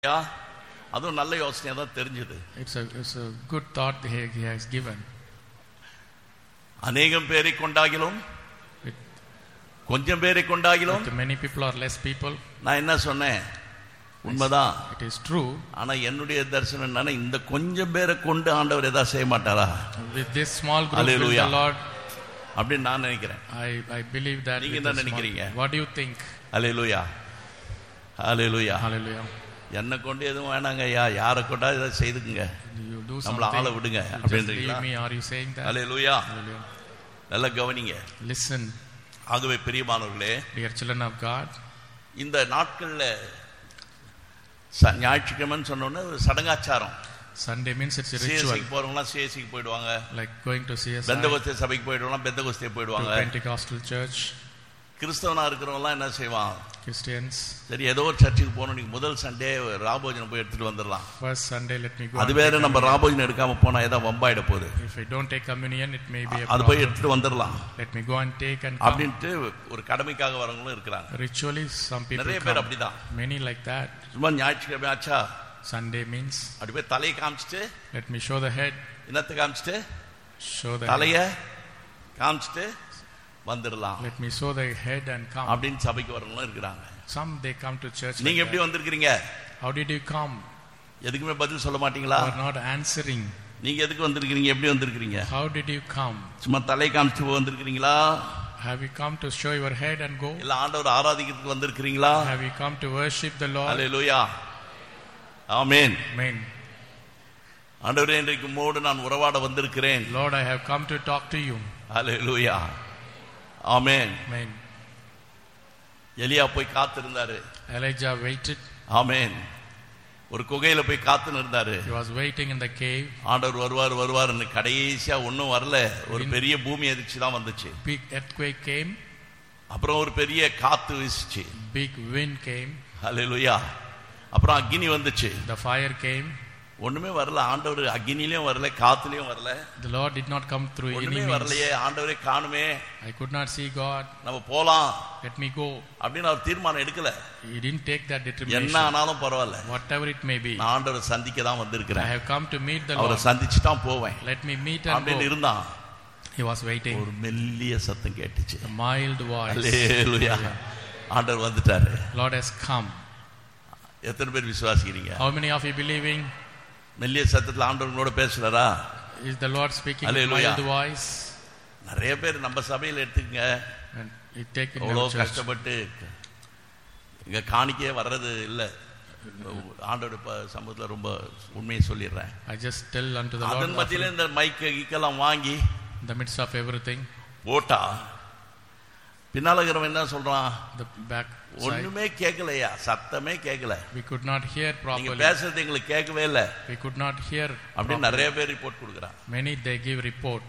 அதுவும் நல்ல யோசனையா தான் தெரிஞ்சது. It's a good thought he has given. அநேகம் பேரை கொண்டாகிலும் கொஞ்சம் பேரை கொண்டாகிலும் many people or less people. நான் என்ன சொன்னேன்? உண்மைதான். It is true. ஆனா என்னுடைய தரிசனம் என்னன்னா, இந்த கொஞ்சம் பேரை கொண்டு ஆண்டவர் ஏதாவது செய்ய மாட்டாரா? With this small group will the Lord. அப்படின்னு நான் நினைக்கிறேன். I believe that. நீங்க என்ன நினைக்கிறீங்க? What do you think? Hallelujah, hallelujah, hallelujah. என்ன கொண்டு எதுவும் வேணாங்க ஐயா, யாரை கொண்டா இதை செய்துக்குங்க, நம்மள ஆள விடுங்க அப்படின்றீங்களா? ஹல்லேலூயா. நல்லா கவனிங்க. Listen. ஆகவே பிரியமானவர்களே, dear children of God, இந்த நாட்கள்ல ஞாயிற்றுக்கிழமைன்னு சொன்னோன்னே ஒரு சடங்காச்சாரம். Sunday means it's a ritual. சிஎஸ்சிக்கு போறவங்க சிஎஸ்சிக்கு போயிடுவாங்க, like going to CSI. Pentecost சபைக்கு போயிடுவாங்க, பெந்தகோஸ்தே போயிடுவாங்க. Pentecostal church. கிறிஸ்தவனா இருக்கிறவங்கலாம் என்ன செய்வான்? Christians. சரி, ஏதோ ஒரு சர்ச்சுக்கு போகணும், நீங்க முதல் சண்டே ராபோஜனம் போய் எடுத்துட்டு வந்துடலாம். First Sunday let me go. அது வேற, நம்ம ராபோஜனம் எடுக்காம போனா ஏதாவது வம்பாயிட போகுது. If I don't take communion it may be a அது போய் எடுத்துட்டு வந்துடலாம். Let me go and take and come. அப்படின்ட்டு ஒரு கடமைக்காக வரவங்களும் இருக்கிறாங்க. Ritually some people நிறைய பேர் அப்படிதான். Many like that. சும்மா ஞாயிற்றுக்கிழமை ஆச்சா, Sunday means அப்படி போய் தலையை காமிச்சிட்டு, let me show the head. என்னத்தை காமிச்சிட்டு? Show the தலைய காமிச்சிட்டு வந்துடலாம். Let me show the head and come. அப்படின்னு சபைக்கு வரவங்களும் இருக்கிறாங்க. Some they come to church. நீங்க எப்படி வந்திருக்கீங்க? How did you come? எதுக்குமே பதில் சொல்ல மாட்டீங்களா? You are not answering. நீங்க எதுக்கு வந்திருக்கீங்க? எப்படி வந்திருக்கீங்க? How did you come? சும்மா தலை காமிச்சிட்டு வந்திருக்கீங்களா? Have you come to show your head and go? இல்ல ஆண்டவர் ஆராதிக்கிறதுக்கு வந்திருக்கீங்களா? Have you come to worship the Lord? Hallelujah, amen. Amen. ஆண்டவரே, இன்றைக்கு உம்மோடு நான் உறவாட வந்திருக்கிறேன். Lord, I have come to talk to you. Hallelujah, amen. Amen. எலியா போய் காத்திருந்தாரு. Elijah waited. ஆமென். ஒரு குகையில போய் காத்து இருந்தாரு. He was waiting in the cave. ஆண்டவர் வருவார் வருவார்னு கடைசியா ஒன்னும் வரல. ஒரு பெரிய பூமி அதிர்ச்சி தான் வந்துச்சு. Big earthquake came. அப்புறம் ஒரு பெரிய காத்து வீசுச்சு. Big wind came. ஹல்லேலூயா. அப்புறம் அக்கினி வந்துச்சு. The fire came. ஒண்ணுமே வரல. ஆண்டவர் அக்கினிலயும் வரல, காத்துலயும் வரல. The Lord did not come through any means. வரலையே, ஆண்டவரே காணுமே, I could not see God. நம்ம போலாம், let me go. அப்படின்னு அவர் தீர்மானம் எடுக்கல. He didn't take that determination. என்ன ஆனாலும் பரவாயில்ல, whatever it may be, நான் ஆண்டவரை சந்திக்க தான் வந்திருக்கிறேன். I have come to meet the Lord. அவரை சந்திச்சு தான் போவேன். Let me meet and அப்படின்னு go. இருந்தான். He was waiting. ஒரு மெல்லிய சத்தம் கேட்டுச்சு. A mild voice. ஹல்லேலூயா. ஆண்டவர் வந்துட்டாரு. Lord has come. எத்தனை பேர் விசுவாசிக்கிறீங்க? How many of you believing? மெல்லிய சத்தத்துல ஆண்டவரோட பேசுறாரா? Is the Lord speaking in mild voice? நிறைய பேர் நம்ம சபையில எடுத்துக்கங்க, அவ்வளோ கஷ்டப்பட்டு இங்க காணிக்கே வர்றது இல்ல. ஆண்டோட சமூகத்துல ரொம்ப உண்மையை சொல்லிடுறேன். I just tell unto the Lord. அதன் மத்தியில இந்த மைக்க கீக்கெல்லாம் வாங்கி in the midst of everything போட்டா பின்னால இருக்கிறவன் என்ன சொல்றான்? the back ஒண்ணுமே கேட்கலையா, சத்தமே கேட்கல. we could not hear properly. நீங்க பேசுறது எங்களுக்கு கேட்கவே இல்ல. we could not hear. அப்படி நிறைய பேர் ரிப்போர்ட் கொடுக்குறான். many they give report.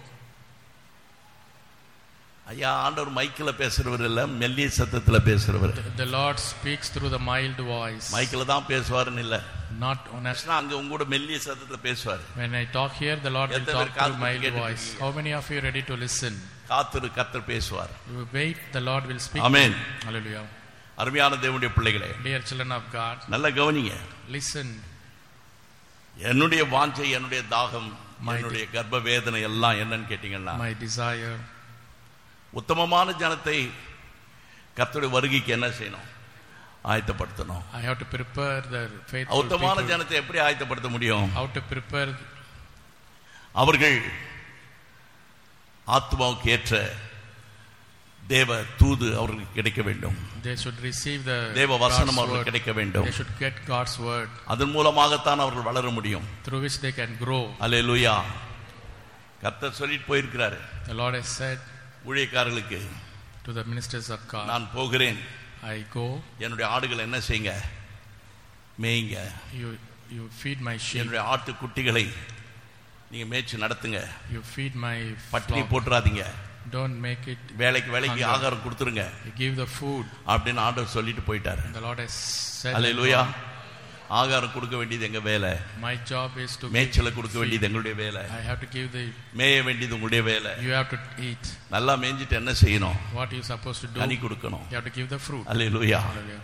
ஐயா, ஆண்டவர் மைக்கில பேசுறவர் இல்ல, மெல்லிய சத்தத்துல பேசுறவர். the Lord speaks through the mild voice. மைக்கில தான் பேசுவாருன்னு இல்ல, not honest. அங்க உங்க கூட மெல்லிய சத்தத்துல பேசுவார். when I talk here the Lord will talk through mild voice. how many of you are ready to listen? காத்துரு கர்த்தர் பேசுவார். you wait, the Lord will speak. Amen. hallelujah. அருமையான தேவனுடைய பிள்ளைகளே, dear children of God, நல்ல கவனிங்க. listen. என்னுடைய வாஞ்சை, என்னுடைய தாகம், என்னுடைய கர்ப்ப வேதனை எல்லாம் என்னன்னு கேட்டீங்கன்னா, my desire, உத்தமமான ஜனத்தை கர்த்தருடைய வருகைக்கு என்ன செய்யணும்? ஆயத்தப்படுத்தணும். I have to prepare the faithful people. உத்தமமான ஜனத்தை எப்படி ஆயத்தப்படுத்த முடியும்? how to prepare? அவர்கள் ஆத்மாவுக்கு ஏற்ற தேவ தூது அவர்களுக்கு கிடைக்க வேண்டும். they should receive the தேவ வசனம் அவர்களுக்கு கிடைக்க வேண்டும். they should get God's word. அதன் மூலமாகத்தான் அவர்கள் வளர முடியும். through which they can grow. அல்லேலூயா. கர்த்தர் சொல்லிட்டு போயிருக்கிறாரு. the Lord has said ஊழியக்காரர்களுக்கு, to the ministers of God, நான் போகிறேன், I go, என்னுடைய ஆடுகளை என்ன செய்யுங்க? மேய்ங்க. you feed my sheep. என்னுடைய ஆட்டு குட்டிகளை நீங்க மேய்ச்சி நடத்துங்க. you feed my பட்டினி flock. போட்டுறாதீங்க. don't make it வேலைக்கு ஆகாரம் கொடுத்துருங்க. you give the food. அப்படின்னு ஆண்டவர் சொல்லிட்டு போயிட்டாரு. the Lord has said, அல்லேலூயா. ஆகாரம் கொடுக்க வேண்டியது எங்க வேலை. my job is to மேய்ச்சலை கொடுக்க வேண்டியது எங்களுடைய வேலை. I have to give the மேய வேண்டியது உங்களுடைய வேலை. you have to eat. நல்லா மேய்ஞ்சிட்டு என்ன செய்யணும்? what you supposed to do? கனி கொடுக்கணும். you have to give the fruit. அல்லேலூயா.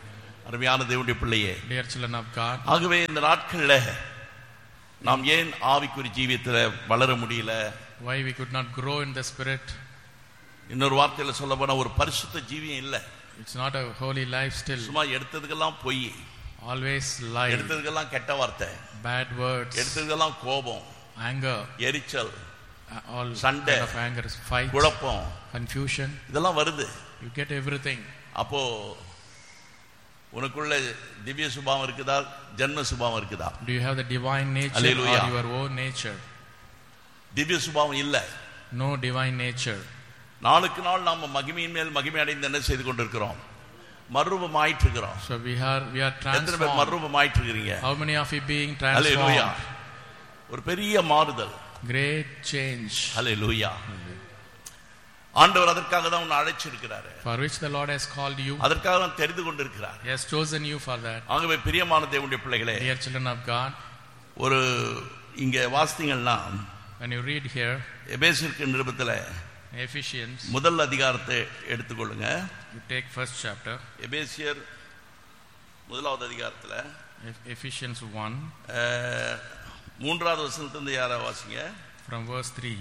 அருமையான தேவனுடைய பிள்ளையே, dear children of God, ஆகவே இந்த நாட்கள்ல நாம் ஏன் ஆவிக்குரிய ஜீவியத்துல வளர முடியல? why we could not grow in the spirit? இன்னொரு வார்த்தையில சொல்ல போனா ஒரு பரிசுத்த ஜீவியம் இல்ல. It's not a holy life still. சும்மா எடுத்ததுக்கெல்லாம் பொய், always lie, எடுத்ததுக்கெல்லாம் கெட்ட வார்த்தை, bad words, எடுத்ததுக்கெல்லாம் கோபம், anger, எரிச்சல், all சண்டை, kind of anger, fight, குழப்பம், confusion, இதெல்லாம் வருது. you get everything. அப்போ உனக்குள்ள திவ்ய சுபாவம் இருக்குதா, ஜன்ம சுபாவம் இருக்குதா? Do you have the divine nature or your own nature? திவ்ய சுபாவம் இல்ல, no divine nature. நாளுக்கு நாள் நாம மகிமையின் மேல் மகிமை அடைந்து என்ன செய்து கொண்டிருக்கிறோம்? மறுரூபமாயிட்டு இருக்கிறோம். So we are transformed. எத்தனை பேர் மறுரூபமாயிட்டு இருக்கீங்க? How many of you being transformed? ஒரு பெரிய மாறுதல், great change. ஹல்லேலூயா. ஆண்டவர் அதற்காக தான் உன்னை அழைச்சிருக்கிறார். For which the Lord has called you. அதற்காக தான் தெரிந்து கொண்டிருக்கிறார். He has chosen you for that. ஆகவே பிரியமான தேவனுடைய பிள்ளைகளே, dear children of God, ஒரு இங்க வாசித்தீங்கன்னா when you read here எபேசியருக்கு நிருபத்துல Ephesians, முதல் அதிகாரத்தை எடுத்துக்கொள்ளுங்க. you take first chapter. எபேசியர் முதலாவது அதிகாரத்துல Ephesians 1 மூன்றாவது வசனத்திலிருந்து யாரா வாசிங்க. from verse 3.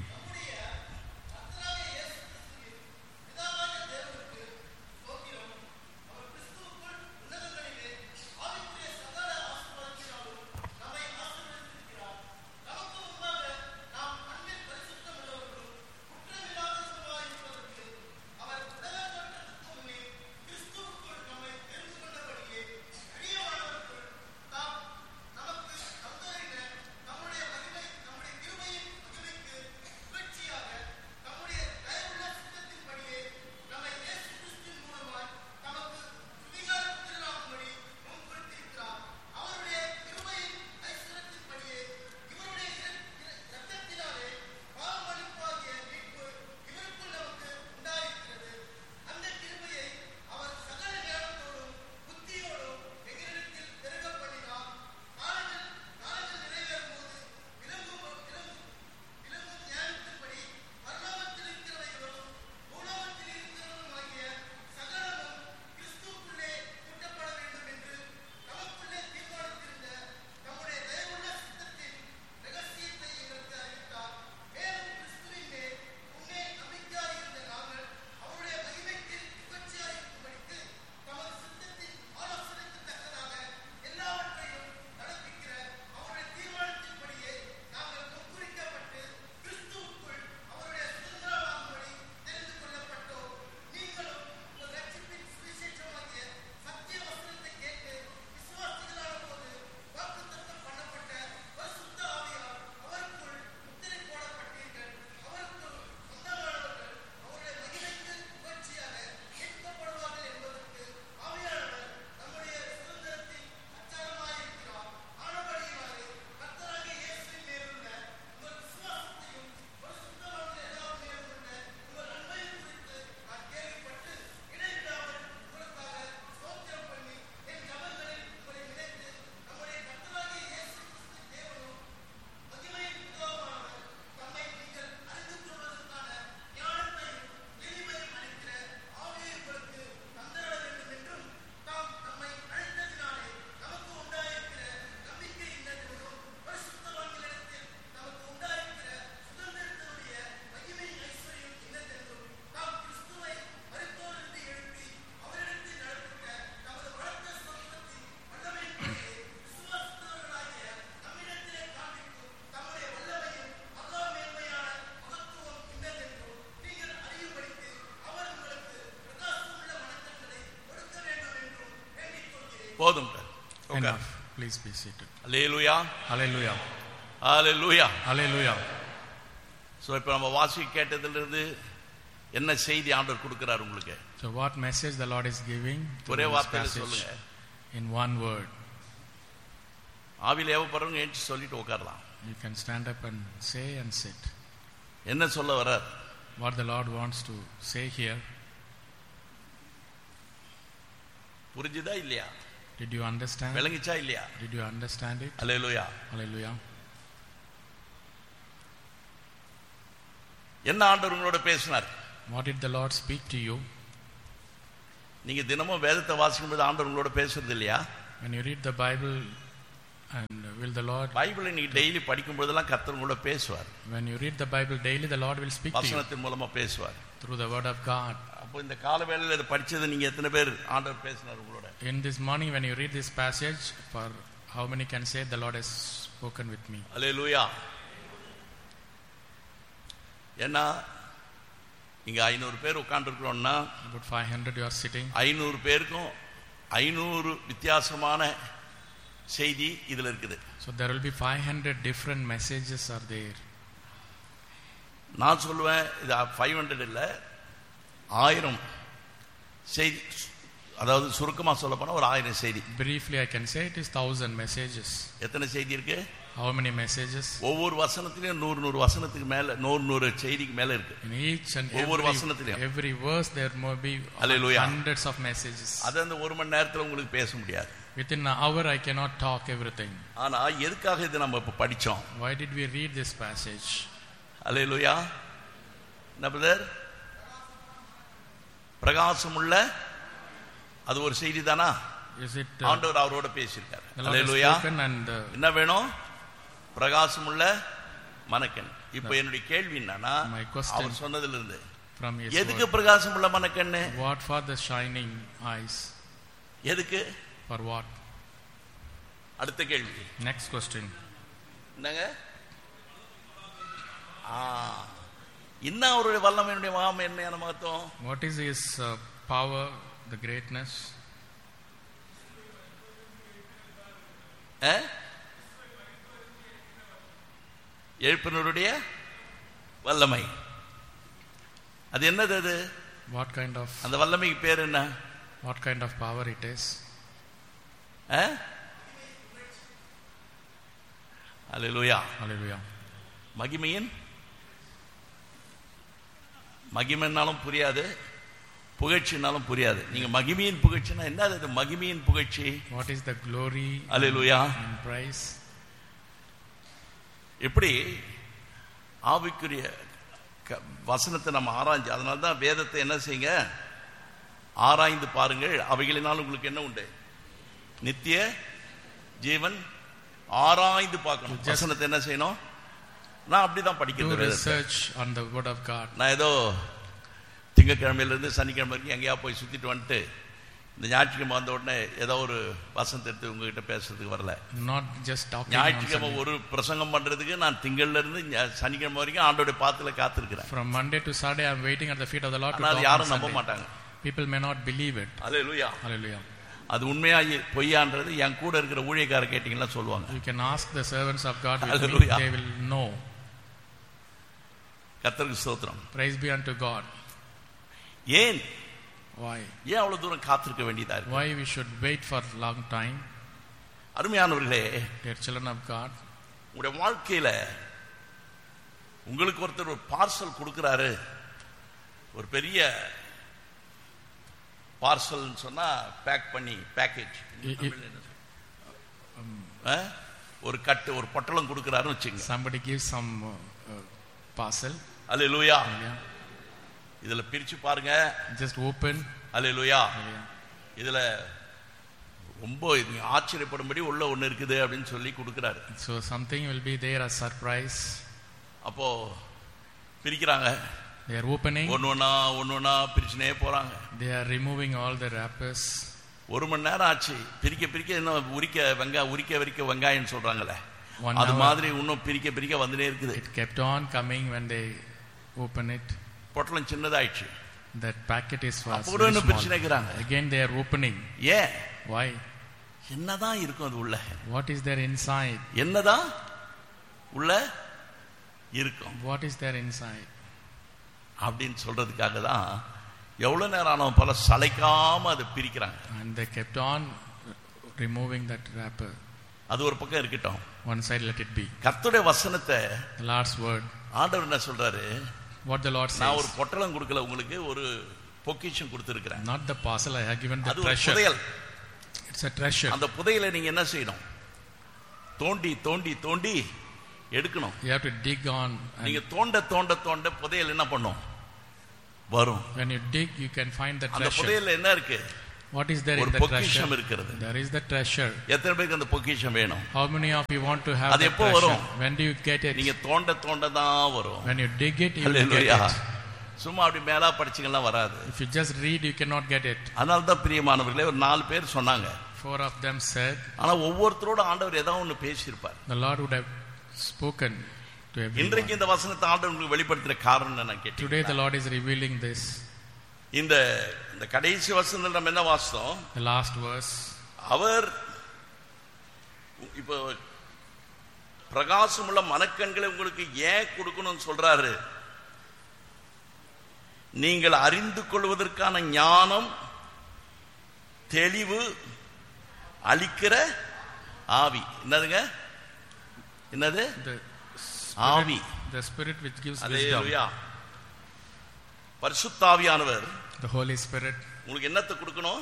போதும். Enough. Please be seated. Hallelujah. Hallelujah. Hallelujah. Hallelujah. So இப்ப நம்ம வாசி கேட்டதிலிருந்து என்ன செய்தி ஆண்டவர் கொடுக்கிறார் உங்களுக்கு? So what message the Lord is giving to ஒரே this வார்த்தையில passage சொல்லுங்க. in one word. ஆவியில ஏவப்படுறவங்க ஏற்றி சொல்லிட்டு உட்காரலாம். You can stand up and say and sit. என்ன சொல்ல வர்றார்? What the Lord wants to say here. புரிஞ்சுதா இல்லையா? Did you understand? விளங்கிச்சா இல்லையா? Did you understand it? Hallelujah. Hallelujah. என்ன ஆண்டவர் உங்களோட பேசினார்? What did the Lord speak to you? நீங்க தினமும் வேதத்தை வாசிக்கும்போது ஆண்டவர் உங்களோட பேசுறது இல்லையா? When you read the Bible, and will the Lord, பைபிளை நீங்க டெய்லி படிக்கும் போதெல்லாம் கர்த்தர் உங்களோட பேசுவார். when you read the Bible daily, the Lord will speak to you வசனத்தின் மூலமா பேசுவார். through the word of God. அப்போ இந்த கால வேளையில இத படிச்சது நீங்க எத்தனை பேர் ஆண்டவர் பேசினார் உங்களோட? In this morning when you read this passage, for how many can say the Lord has spoken with me? அல்லேலூயா. ஏன்னா இங்க 500 பேர் உட்கார்ந்திருக்கிறோம்னா, about 500 you are sitting, 500 பேருக்கும் 500 வித்தியாசமான செய்தி இதுல இருக்குது. so there will be 500 different messages are there. நான் சொல்லுவேன் இது 500 இல்ல, 1000 செய்தி. அதாவது சுருக்கமா சொல்ல போனா ஒரு 1000 செய்தி. Briefly I can say it is 1000 messages. எத்தனை செய்தி இருக்கு? How many messages? ஒவ்வொரு வசனத்திலயும் 100 வசனத்துக்கு மேல 100 செய்திக்கு மேல இருக்கு. In each and ஒவ்வொரு வசனத்திலயும் every verse there may be hundreds of messages. அது அந்த ஒரு மணி நேரத்துல உங்களுக்கு பேச முடியாது. Within an hour I cannot talk everything. ஆனா எதுக்காக இது நம்ம இப்ப படிச்சோம்? Why did we read this passage? அல்லேலூயா. என்ன பிரதர்? பிரகாசமுள்ள அது ஒரு செய்தி தானா? Is it ஆண்டவர் அவரோட பேசியிருக்கார். அல்லேலூயா. என்ன வேணும்? பிரகாசமுள்ள மனக்கண். இப்போ என்னுடைய கேள்வி என்னன்னா, அவர் சொன்னதுல இருந்து எதுக்கு பிரகாசமுள்ள மனக்கண்? What for the shining eyes? எதுக்கு? For what? அடுத்த கேள்வி. Next question. என்னங்க? இன்னும் அவருடைய வல்லமையுடைய மகாமை என்ன மகத்துவம்? What is his power, the greatness? எழுப்பினருடைய வல்லமை. அது என்னது? அது what kind of, அந்த வல்லமைக்கு பேர் என்ன? what kind of power it is? Hallelujah. Hallelujah. மகிமையின் மகிமைனாலும் புரியாது, புகழ்ச்சினாலும் புரியாது. நீங்க மகிமையின் புகழ்ச்சினா என்னது? மகிமையின் புகழ்ச்சி. What is the glory? Hallelujah. And praise? எப்படி ஆவிக்குரிய வசனத்தை நம்ம ஆராய்ஞ்சு, அதனால தான் வேதத்தை என்ன செய்யுங்க? ஆராய்ந்து பாருங்கள், அவைகளினால் உங்களுக்கு என்ன உண்டு? நித்திய ஜீவன். ஆராய்ந்து பார்க்கணும். வசனத்தை என்ன செய்யணும்? நான் அப்படிதான் படிக்கிறது. Research on the word of God. நான் ஏதோ திங்கட்கிழமையில இருந்து சனிக்கிழமை வரைக்கும் எங்கேயா போய் சுத்திட்டு வந்துட்டு இந்த ஞாயிற்றுக்கிழமை வந்த உடனே ஏதோ ஒரு வசனத்தை எடுத்து உங்ககிட்ட பேசுறதுக்கு வரல. Not just talking. ஞாயிற்றுக்கிழமை ஒரு பிரசங்கம் பண்றதுக்கு நான் திங்கள்ல இருந்து சனிக்கிழமை வரைக்கும் ஆண்டோட பாத்துல காத்திருக்கிறேன். From Monday to Saturday I am waiting at the feet of the Lord to talk. யாரும் நம்ப மாட்டாங்க. People may not believe it. Hallelujah. Hallelujah. அது உண்மையா பொய்யான்றது என் கூட இருக்கிற ஊழியக்காரர் கேட்டீங்கன்னா சொல்லுவாங்க. You can ask the servants of God with me, they will know. கர்த்தருக்கு ஸ்தோத்திரம். Praise be unto God. ஏன்? Why? ஏன் அவ்வளவு தூரம் காத்திருக்க வேண்டியதா இருக்கு? Why we should wait for long time? அருமையானவர்களே, dear children of God, உங்களுடைய வாழ்க்கையில உங்களுக்கு ஒருத்தர் ஒரு பார்சல் கொடுக்கிறாரு. ஒரு பெரிய பார்சல் சொன்னா பேக் பண்ணி பேக்கேஜ், ஒரு கட்டு ஒரு பொட்டலம் கொடுக்கிறாருன்னு வச்சுங்க. somebody gives some parcel. அல்லேலூயா. இதுல பிரிச்சு பாருங்க. just open. அல்லேலூயா. இதுல ரொம்ப ஆச்சரியப்படும்படி உள்ள ஒண்ணு இருக்குது அப்படின்னு சொல்லி கொடுக்கிறாரு. so something will be there as surprise. அப்போ பிரிக்கிறாங்க. they are opening. ஒண்ணொண்ணா பிரிச்சுனே போறாங்க. they are removing all the wrappers. ஒரு மணி நேரம் ஆச்சு. பிரிக்க என்ன உரிக்க வெங்காயம் சொல்றாங்களே, அது மாதிரி இன்னும் பிரிக்க வந்துட்டே இருக்குது. it kept on coming. when they open it, பொட்டலம் சின்னதாயிடுச்சு. that packet is fast. அப்போ இன்னும் பிரிச்சுனேக்குறாங்க. again they are opening. ஏன்? why? என்னதான் இருக்கும் அது உள்ள? what is there inside? என்னதான் உள்ள இருக்கும்? what is there inside? அப்படின்னு சொல்றதுக்காக தான் எவ்வளவு நேரம் ஆனாலும் பல சளைக்காம அதை பிரிக்கிறாங்க. and they kept on removing that wrapper. அது ஒரு பக்கம் இருக்கட்டும். one side let it be. கர்த்தருடைய வசனத்தை, the Lord's word, ஆண்டவர் என்ன சொல்றாரு? what the Lord says. நான் ஒரு பொட்டலம் கொடுக்கல, உங்களுக்கு ஒரு பொக்கிஷம் கொடுத்திருக்கிறேன். not the parcel, I have given the அது treasure. புதையல். it's a treasure. அந்த புதையலை நீங்க என்ன செய்யணும்? தோண்டி எடுக்கணும். you have to dig on. நீங்க தோண்ட புதையல் என்ன பண்ணும்? வரும். When you dig, you can find the அந்த treasure. புதையல்ல என்ன இருக்கு? What is there ஒரு in the பொக்கிஷம் treasure? இருக்கிறது. There is the treasure. எத்தனை பேருக்கு அந்த பொக்கிஷம் வேணும்? How many of you want to have அது the எப்போ treasure? வரும்? When do you get it? நீங்க தோண்ட தான் வரும். When you dig it, you will get hallelujah. it. சும்மா அப்படி மேலா படிச்சீங்கன்னா வராது. If you just read, you cannot get it. அதனால தான் பிரியமானவர்களே ஒரு 4 பேர் சொன்னாங்க. 4 of them said. ஆனா ஒவ்வொருத்தரோட ஆண்டவர் ஏதாவது ஒன்னு பேசியிருப்பார். The Lord would have spoken to everyone. இன்றைக்கு இந்த வசனத்தை ஆண்டவர் உங்களுக்கு வெளிப்படுத்துற காரணம் நான் கேட்டேன். Today the Lord is revealing this. இந்த கடைசி வசனத்துல நம்ம என்ன வாசித்தோம்? The last verse. அவர் இப்போ பிரகாசமுள்ள மனக்கண்களை உங்களுக்கு ஏன் கொடுக்கணும்னு சொல்றாரு? நீங்கள் அறிந்து கொள்வதற்கான ஞானம், தெளிவு அளிக்கிற ஆவி. என்னதுங்க? என்னது? ஆவி. The spirit which gives wisdom. அல்லேலூயா. பரிசுத்த ஆவியானவர் The Holy Spirit உங்களுக்கு என்னத்தை கொடுக்கணும்?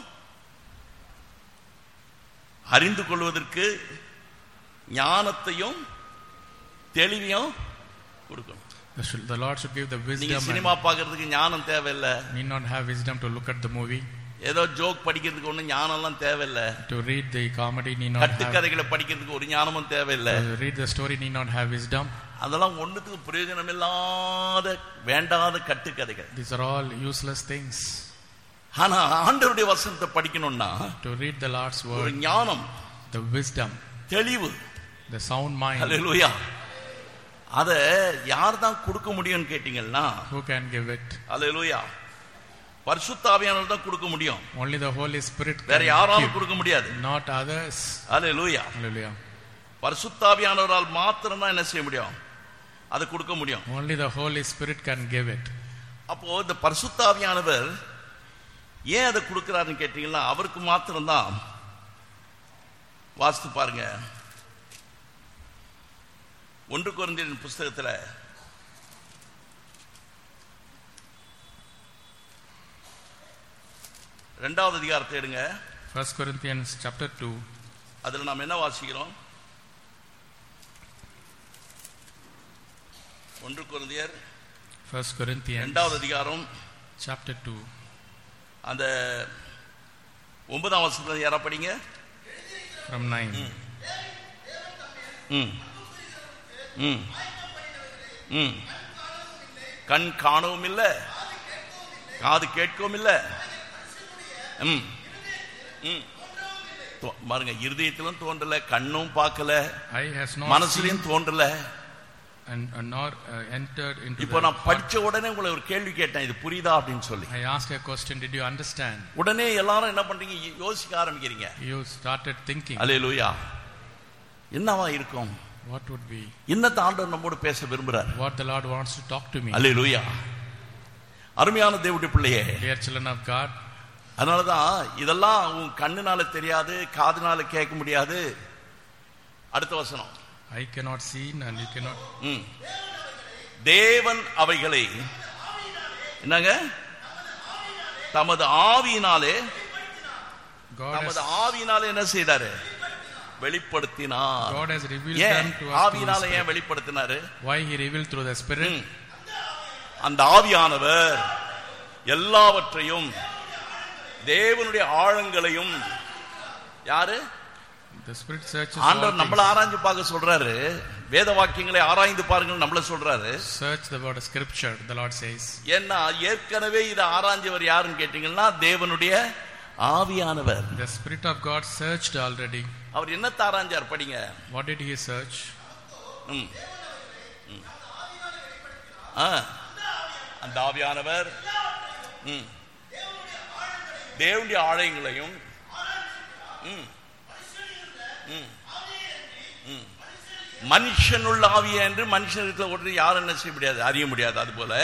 அறிந்து கொள்வதற்கு ஞானத்தையும் தெளிவையும் கொடுக்கணும். The Lord should give the wisdom. நீங்க சினிமா பார்க்கிறதுக்கு ஞானம் தேவையில்லை. Need not have wisdom to look at the movie. ஏதோ ஜோக் படிக்கிறதுக்கு ஒன்றும் ஞானம்லாம் தேவையில்லை. To read the comedy need not have. கட்டுக்கதைகளை படிக்கிறதுக்கு ஒரு ஞானமும் தேவையில்லை. To read the story need not have wisdom. அதெல்லாம் ஒண்ணுத்துக்கு பிரயோஜனம் இல்லாத வேண்டாத கட்டுக்கதைகள். These are all useless things. ஆனா ஆண்டவருடைய வசனத்தை படிக்கணும்னா To read the Lord's ஒரு word, ஞானம், the wisdom, தெளிவு, the sound mind. ஹல்லேலூயா. அத யார் தான் கொடுக்க முடியும்னு கேட்டீங்கன்னா, Who can give it? ஹல்லேலூயா, பரிசுத்த ஆவியானவர் தான் கொடுக்க முடியும். Only the Holy Spirit வேற can யாராலும் give, கொடுக்க முடியாது. not others. ஹல்லேலூயா. Hallelujah. பரிசுத்த ஆவியானவரால் மாத்திரம் தான் என்ன செய்ய முடியும்? அதை கொடுக்க முடியும். Only the Holy Spirit can give it. அப்போ இந்த பரிசுத்த ஆவியானவர் ஏன் அதை கொடுக்கிறாருன்னு கேட்டீங்கன்னா, அவருக்கு மாத்திரம் தான். வாசித்து பாருங்க 1 கொரிந்தியர் புஸ்தகத்துல 2வது அதிகாரத்தை எடுங்க. 1 Corinthians chapter 2. அதுல நாம் என்ன வாசிக்கிறோம்? 1 கொரிந்தியர் 1 Corinthians 2வது அதிகாரம் chapter 2. அந்த 9ஆம் வசனத்துல யாரா படிங்க? From 9. கண் காணவும் இல்லை, காது கேட்கவும் இல்லை, பாருங்க, இருதயத்திலும் தோன்றல, கண்ணும் பார்க்கல, மனசுலயும் தோன்றல, nor entered into. இப்போ நான் படிச்ச உடனே உங்களை ஒரு கேள்வி கேட்டேன், இது புரியுதா அப்படின்னு சொல்லி. I asked a question, did you understand? உடனே எல்லாரும் என்ன பண்றீங்க? யோசிக்க ஆரம்பிக்கிறீங்க. You started thinking. அல்லேலூயா. என்னவா இருக்கும்? What would be? என்னத்த ஆண்டவர் நம்மோடு பேச விரும்புறார்? What the Lord wants to talk to me. அல்லேலூயா. அருமையான தேவனுடைய பிள்ளையே, dear children of God, அதனாலதான் இதெல்லாம் உன் கண்ணுனால தெரியாது, காதுனால கேட்க முடியாது. அடுத்த வசனம், I cannot see and you cannot. தேவன் அவைகளை என்னங்க? தமது ஆவியினாலே, தமது ஆவியினாலே என்ன செய்தாரு? வெளிப்படுத்தினார். God has revealed them to us. ஆவியினால ஏன் வெளிப்படுத்தினாரு? Why he revealed through the Spirit? அந்த ஆவியானவர் எல்லாவற்றையும், தேவனுடைய ஆழங்களையும், யாரு? The Spirit searches. ஆண்டவர் நம்மள ஆராய்ந்து பார்க்க சொல்றாரு. வேத வாக்கியங்களை ஆராய்ந்து பாருங்கள் நம்மள சொல்றாரு. Search the word of scripture, the Lord says. ஏன்னா ஏற்கனவே இத ஆராய்ஞ்சவர் யாருன்னு கேட்டீங்கன்னா, தேவனுடைய ஆவியானவர். The Spirit of God searched already. அவர் என்ன ஆராய்ஞ்சார்? படிங்க. What did he search? அந்த ஆவியானவர் தேவனுடைய ஆலயங்களையும் மனுஷனுள்ள ஆவிய என்று மனுஷனுக்கு ஒன்று யாரும் என்ன செய்ய முடியாது, அறிய முடியாது. அது போல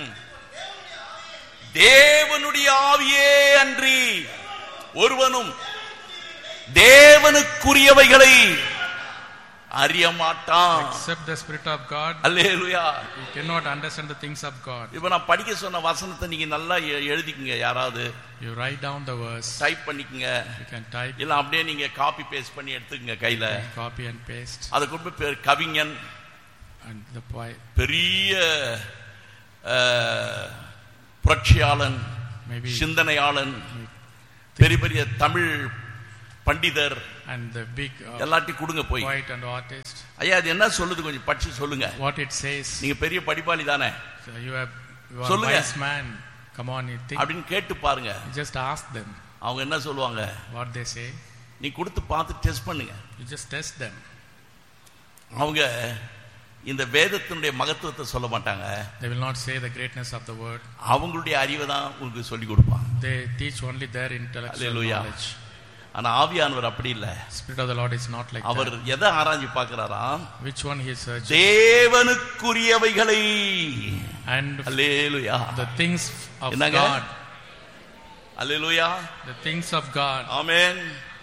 தேவனுடைய ஆவியே அன்றி ஒருவனும் தேவனுக்குரியவைகளை அறிய மாட்டான். Except the Spirit of God. Hallelujah. You cannot understand the things of God. இப்போ நான் படிக்க சொன்ன வசனத்தை நீங்க நல்லா எழுதிக்கங்க. யாராவது you write down the verse, type பண்ணிக்கங்க. you can type, இல்ல அப்படியே நீங்க காப்பி பேஸ்ட் பண்ணி எடுத்துக்கங்க கையில. copy and paste. அது கொண்டு போய் கவிஞன் and the poet, பெரிய புரட்சியாளன், maybe சிந்தனையாளன், பெரிய பெரிய தமிழ் பண்டிதர் and the big எல்லாத்தையும் கொடுங்க போய். poet and artist. ஐயா அது என்ன சொல்லுது கொஞ்சம் படிச்சு சொல்லுங்க. What it says. நீங்க பெரிய படிப்பாளி தானே, So you are சொல்லுங்க. wise man. Come on, you think. அப்படின்னு கேட்டு பாருங்க. Just ask them. அவங்க என்ன சொல்லுவாங்க. What they say. நீ கொடுத்து பார்த்து டெஸ்ட் பண்ணுங்க. You just test them. அவங்க இந்த வேதத்தினுடைய மகத்துவத்தை சொல்ல மாட்டாங்க. They will not say the greatness of the word. அவங்களுடைய அறிவை தான் உங்களுக்கு சொல்லி கொடுப்பாங்க. They teach only their intellectual knowledge. ஆனா ஆவியானவர் அப்படி இல்ல. Spirit of the Lord is not like that. அவர் எதை ஆராய்ச்சி பார்க்கிறாராம்? Which one he is searching? தேவனுக்குரியவைகளை. And hallelujah. the things of என்னங்க? God. Hallelujah. The things of God. ஆமென்.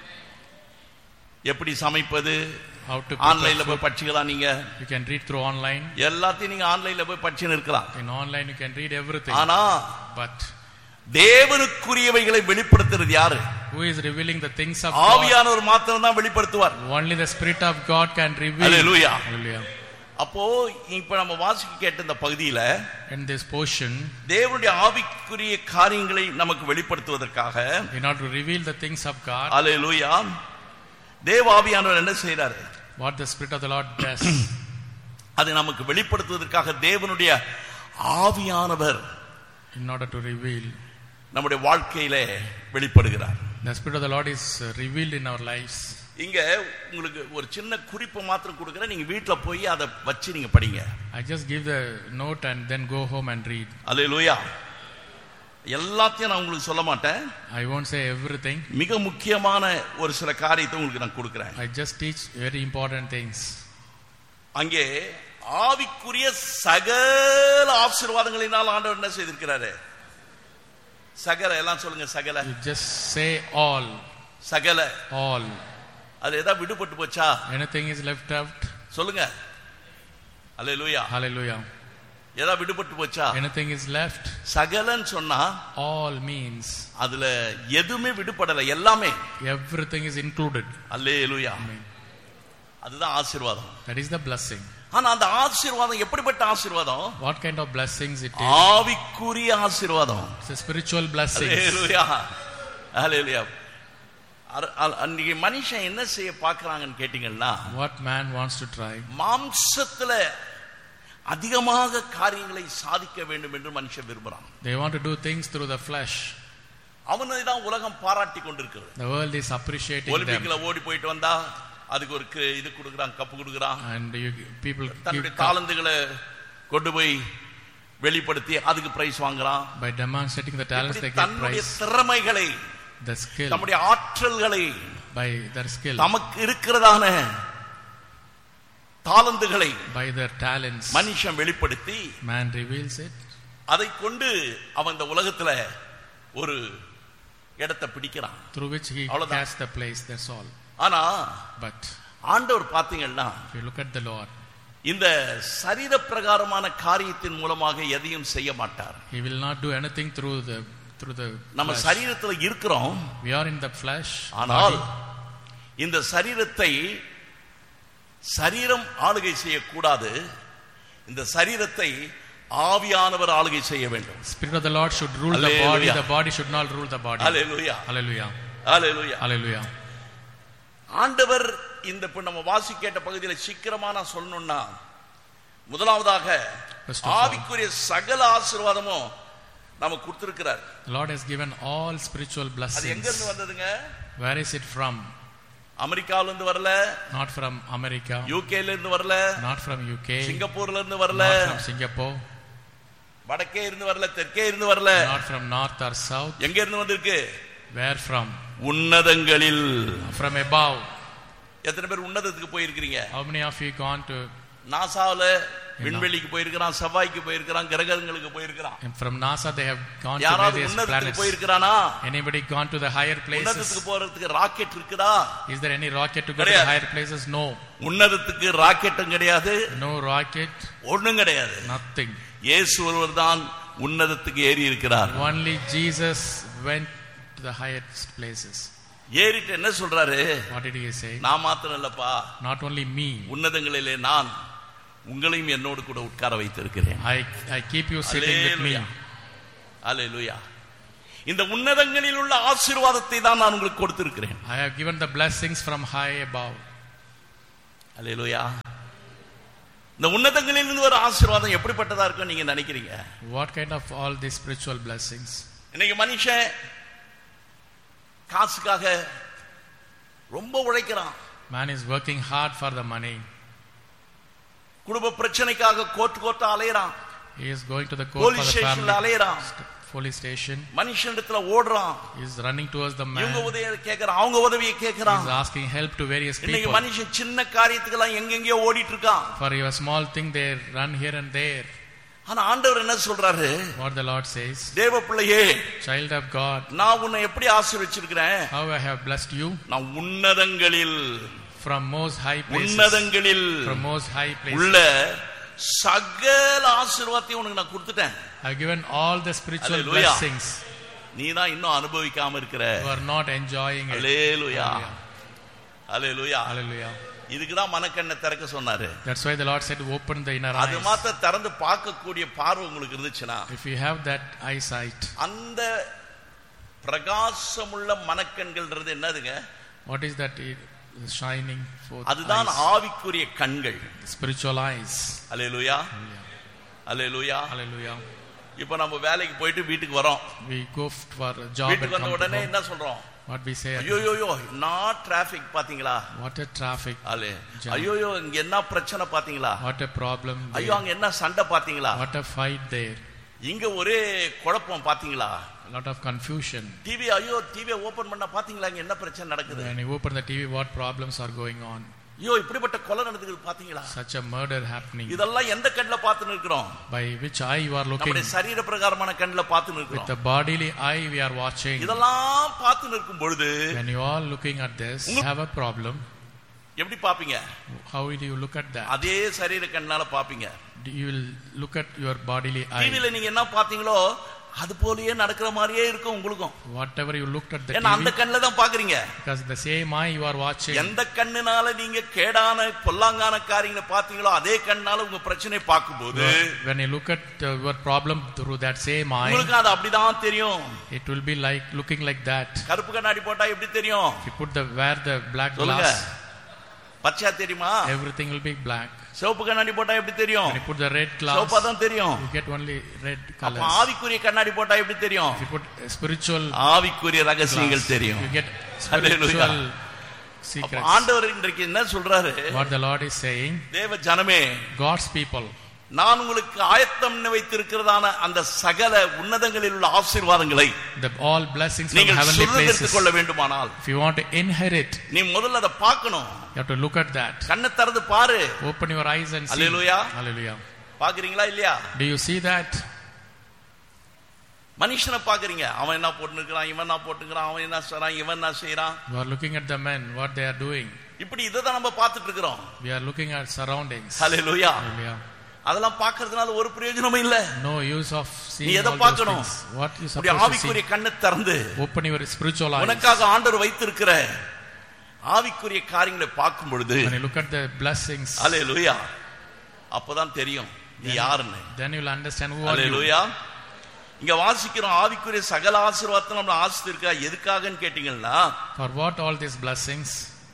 எப்படி சமைப்பது? How to ஆன்லைன்ல போய் படிச்சுக்கலாம். நீங்க you can read through online. எல்லாத்தையும் நீங்க ஆன்லைன்ல போய் படிச்சுன்னு இருக்கலாம். In online you can read everything. ஆனா but தேவனுக்குரியவைகளை வெளிப்படுத்துறது யாரு? who is revealing the things of God? ஆவியானவர் மாத்திரம் தான் வெளிப்படுத்துவார். Only the Spirit of God can reveal. Hallelujah. Hallelujah. அப்போ இப்ப நம்ம வாசிக்க கேட்ட இந்த பகுதியில in this portion தேவனுடைய ஆவிக்குரிய காரியங்களை நமக்கு வெளிப்படுத்துவதற்காக in order to reveal the things of God. ஹல்லேலூயா. தேவ ஆவியானவர் என்ன செய்றாரு? What the Spirit of the Lord does. அதை நமக்கு வெளிப்படுத்துவதற்காக தேவனுடைய ஆவியானவர் in order to reveal நம்முடைய வாழ்க்கையிலே வெளிப்படுகிறார். the Spirit of the Lord is revealed in our lives. இங்க உங்களுக்கு ஒரு சின்ன குறிப்பு மாத்திரம் கொடுக்கிறேன். நீங்க வீட்ல போய் அதை வச்சு நீங்க படிங்க. I just give the note and then go home and read. அல்லேலூயா. எல்லாத்தையும் நான் உங்களுக்கு சொல்ல மாட்டேன். I won't say everything. மிக முக்கியமான ஒரு சில காரியத்தை உங்களுக்கு நான் கொடுக்கிறேன். I just teach very important things. அங்கே ஆவிக்குரிய சகல ஆசீர்வாதங்களினால் ஆண்டவர் என்ன செய்திருக்கிறாரு? சகல எல்லாம் சொல்லுங்க. சகல. You just say all. சகல. all. அது ஏதா விடுபட்டு போச்சா? Anything is left out? சொல்லுங்க. அல்லேலூயா. Hallelujah. ஏதா விடுபட்டு போச்சா? Anything is left? சகலன்னு சொன்னா all means அதுல எதுவுமே விடுபடல, எல்லாமே. everything is included. Hallelujah. Amen. அதுதான் ஆசீர்வாதம். That is the blessing. ஆனா அந்த ஆசீர்வாதம் எப்படிப்பட்ட ஆசீர்வாதம்? What kind of blessings it is? ஆவிக்குரிய ஆசீர்வாதம். It's a spiritual blessing. அல்லேலூயா. அல்லேலூயா. அன்னைக்கு மனுஷன் என்ன செய்ய பார்க்கறாங்கன்னு கேட்டீங்கன்னா, what man wants to try? மாம்சத்துல அதிகமாக காரியங்களை சாதிக்க வேண்டும் என்று மனுஷன் விரும்புறான். They want to do things through the flesh. அவனை தான் உலகம் பாராட்டி கொண்டிருக்கிறது. The world is appreciating them. ஒலிம்பிக்ல ஓடி போயிட்டு வந்தா அதுக்கு ஒரு இது கொடுக்குறான், கப்பு கொடுக்குறான். And people தன்னுடைய தாளந்துகளை கொண்டு போய் வெளிப்படுத்தி அதுக்கு பிரைஸ் வாங்குறான். by demonstrating the talents they get தன்னுடைய prize. திறமைகளை, the skill, தம்முடைய ஆற்றல்களை, by their skill, நமக்கு இருக்கிறதான தாளந்துகளை, by their talents, மனுஷன் வெளிப்படுத்தி man reveals it. அதை கொண்டு அவன் இந்த உலகத்துல ஒரு இடத்தை பிடிக்கிறான். through which he அவ்வளவுதான். has the place. That's all. ஆனா But ஆண்டவர் பாத்தீங்கன்னா, if you look at the Lord, இந்த சரீர பிரகாரமான காரியத்தின் மூலமாக எதையும் செய்ய மாட்டார். he will not do anything through the நம்ம flesh. சரீரத்துல இருக்கிறோம். We are in the flesh. ஆனால் body. இந்த சரீரத்தை சரீரம் ஆளுகை செய்யக்கூடாது. இந்த சரீரத்தை ஆவியானவர் ஆளுகை செய்ய வேண்டும். Spirit of the Lord should rule the body. The body should not rule the body. Hallelujah. Hallelujah. Hallelujah. Hallelujah. ஆண்டவர் இந்த நம்ம வாசிக்கேட்ட பகுதியில் சீக்கிரமா நான் சொல்லணும்னா, முதலாவதாக ஆவிக்குரிய சகல ஆசீர்வாதமும் நமக்கு கொடுத்திருக்கிறார். The Lord has given all spiritual அது blessings. எங்க இருந்து வந்ததுங்க? Where is it from? அமெரிக்கால இருந்து வரல, Not from America. யூகேல இருந்து வரல, Not from UK. சிங்கப்பூர்ல இருந்து வரல, Not from Singapore. வடக்கே இருந்து வரல, தெற்கே இருந்து வரல. Not from north or south. எங்க இருந்து வந்திருக்கு? Where from? உன்னதங்களில். From above. எத்தனை பேர் உன்னதத்துக்கு போயிருக்கீங்க? How many of you gone to நாசாவுல விண்வெளிக்கு போயிருக்கிறான், செவ்வாய்க்கு போயிருக்கிறான், கிரகங்களுக்கு போயிருக்கிறான். From NASA they have gone to யாராவது various உன்னதத்துக்கு planets. போயிருக்கிறானா? Anybody gone to the higher places? உன்னதத்துக்கு போறதுக்கு ராக்கெட் இருக்குதா? Is there any rocket to go to the higher places? No. உன்னதத்துக்கு ராக்கெட்டும் கிடையாது, No rocket. ஒண்ணும் கிடையாது. Nothing. இயேசு ஒருவர் தான் உன்னதத்துக்கு ஏறி இருக்கிறார். Only Jesus went to the highest places. ஏறிட்டு என்ன சொல்றாரு? What did he say? நான் மாத்திரம் இல்லப்பா, Not only me. உன்னதங்களிலே நான் உங்களையும் என்னோடு கூட உட்கார வைத்திருக்கிறேன். I keep you sitting with me. அல்லேலூயா. இந்த உன்னதங்களில் உள்ள ஆசீர்வாதத்தை தான் நான் உங்களுக்கு கொடுத்திருக்கிறேன். I have given the blessings from high above. அல்லேலூயா. இந்த உன்னதங்களில் இருந்து ஒரு ஆசீர்வாதம் எப்படிப்பட்டதா இருக்கும் நீங்க நினைக்கிறீங்க? What kind of all these spiritual blessings? இன்னைக்கு மனுஷன் காசுக்காக ரொம்ப உழைக்கிறான். Man is working hard for the money. குடும்ப பிரச்சனைக்காக court அலையறான். He is going to the court for the family. அலையறான். Police station. மனுஷனிடத்துல ஓடுறான். He is running towards the man. இவங்க உதவியை கேக்குறான், அவங்க உதவியை கேக்குறான். He is asking help to various people. இன்னைக்கு மனுஷன் சின்ன காரியத்துக்கெல்லாம் எங்கெங்கயோ ஓடிட்டு இருக்கான். For a small thing they run here and there. ஆனா ஆண்டவர் என்ன சொல்றாரு? What the Lord says, தேவ பிள்ளையே, child of God, நான் உன்னை எப்படி ஆசீர்வதிச்சிருக்கிறேன்? how I have blessed you. நான் உன்னதங்களில், from most high places, உன்னதங்களில் from most high places உள்ள சகல ஆசீர்வாதத்தையும் உனக்கு நான் கொடுத்துட்டேன். I have given all the spiritual blessings. நீ தான் இன்னும் அனுபவிக்காம இருக்கிற. You are not enjoying it. Hallelujah, hallelujah. Hallelujah. இதுக்கு தான் மனக்கண்ணை திறக்க சொன்னாரு. That's why the Lord said to open the inner eyes. அது மாத்த திறந்து பார்க்கக்கூடிய பார்வை உங்களுக்கு இருந்துச்சுனா, if you have that eyesight, அந்த பிரகாசமுள்ள மனக்கண்கள்ன்றது என்னதுங்க? what is that? Shining forth. அதுதான் ஆவிக்குரிய கண்கள், spiritual eyes. அல்லேலூயா, அல்லேலூயா, Hallelujah. இப்போ நம்ம வேலைக்கு போயிட்டு வீட்டுக்கு வரோம். We go for a job and வீட்டுக்கு வந்த come உடனே home. என்ன சொல்றோம்? What we say? ஐயோயோ நான் டிராபிக் பாத்தீங்களா? What a traffic. ஐயோயோ இங்க என்ன பிரச்சனை பாத்தீங்களா? What a problem. ஐயோ அங்க என்ன சண்டை பாத்தீங்களா? What a fight there. இங்க ஒரே குழப்பம் பாத்தீங்களா? A lot of confusion. TV, ஐயோ டிவி ஓபன் பண்ணா பாத்தீங்களா இங்க என்ன பிரச்சனை நடக்குது? When you open the TV, what problems are going on? ஐயோ இப்படிப்பட்ட கொலை நடக்குது பாத்தீங்களா? Such a murder happening. இதெல்லாம் எந்த கண்ணுல பார்த்து நிக்கிறோம்? By which eye you are looking? நம்முடைய சரீர பிரகாரமான கண்ணுல பார்த்து நிக்கிறோம். With the bodily eye we are watching. இதெல்லாம் பார்த்து நிற்கும் பொழுது, when you are looking at this, you have a problem. எப்படி பாப்பீங்க? How will you look at that? அதே சரீர கண்ணால பாப்பீங்க. You will look at your bodily eye. டிவில நீங்க என்ன பாத்தீங்களோ அது போலயே நடக்கிற மாதிரியே இருக்கும் உங்களுக்கும். Whatever you looked at the ஏன்னா அந்த கண்ணுல தான் பாக்குறீங்க. because the same eye you are watching. எந்த கண்ணுனால நீங்க கேடான பொல்லாங்கான காரியங்களை பாத்தீங்களோ அதே கண்ணால உங்க பிரச்சனையை பார்க்கும்போது, when you look at your problem through that same eye, உங்களுக்கு அது அப்படிதான் தெரியும். it will be like looking like that. கருப்பு கண்ணாடி போட்டா எப்படி தெரியும்? If you put wear the black glass, பச்சையா தெரியுமா? everything will be black. சிவப்பு கண்ணாடி போட்டா எப்படி தெரியும்? When you put the red glass, சிவப்பா தான் தெரியும். you get only red அப்ப colors. ஆவிக்குரிய கண்ணாடி போட்டா எப்படி தெரியும்? If you put spiritual ஆவிக்குரிய ரகசியங்கள் தெரியும். you get spiritual secrets. ஆண்டவர் இன்றைக்கு என்ன சொல்றாரு? What the Lord is saying, தேவ ஜனமே, God's people, நான் உங்களுக்கு ஆயத்தம் வைத்திருக்கிறதான அந்த சகல உன்னதங்களில் உள்ள ஆசீர்வாதங்களை the all blessings from நீங்கள் heavenly places, சுதந்தரித்துக் கொள்ள வேண்டுமானால், if you want to inherit, நீ முதல்ல அதை பார்க்கணும். you have to look at that. கண்ணை திறந்து பாரு. Open your eyes and see. Hallelujah. Hallelujah. பாக்குறீங்களா இல்லையா? Do you see that? மனுஷனை பாக்குறீங்க, அவன் என்ன போட்டுக்கிறான், இவன் என்ன போட்டுக்கிறான், அவன் என்ன செய்றான், இவன் என்ன செய்றான். You are looking at the men, what they are doing. இப்படி இததான் நம்ம பார்த்துட்டு இருக்கிறோம். We are looking at surroundings. Hallelujah. Hallelujah. அதெல்லாம் பார்க்கிறதுனால ஒரு பிரயோஜனமும் இல்ல. No use of நீ seeing எதை all those பார்க்கணும்? things. What you உன்னுடைய supposed to ஆவிக்குரிய see? கண்ணை திறந்து Open your spiritual eyes. உனக்காக ஆண்டவர் வைத்திருக்கிற ஆவிக்குரிய காரியங்களை பார்க்கும் பொழுது, When you look at the blessings, அல்லேலூயா, அப்பதான் தெரியும் நீ யாருன்னு. then you will understand who are you. அல்லேலூயா. இங்க வாசிக்கிறோம், ஆவிக்குரிய சகல ஆசீர்வாதத்தை நம்ம ஆசிர்வதிக்கா எதுக்காகன்னு கேட்டீங்கன்னா, For what all these blessings?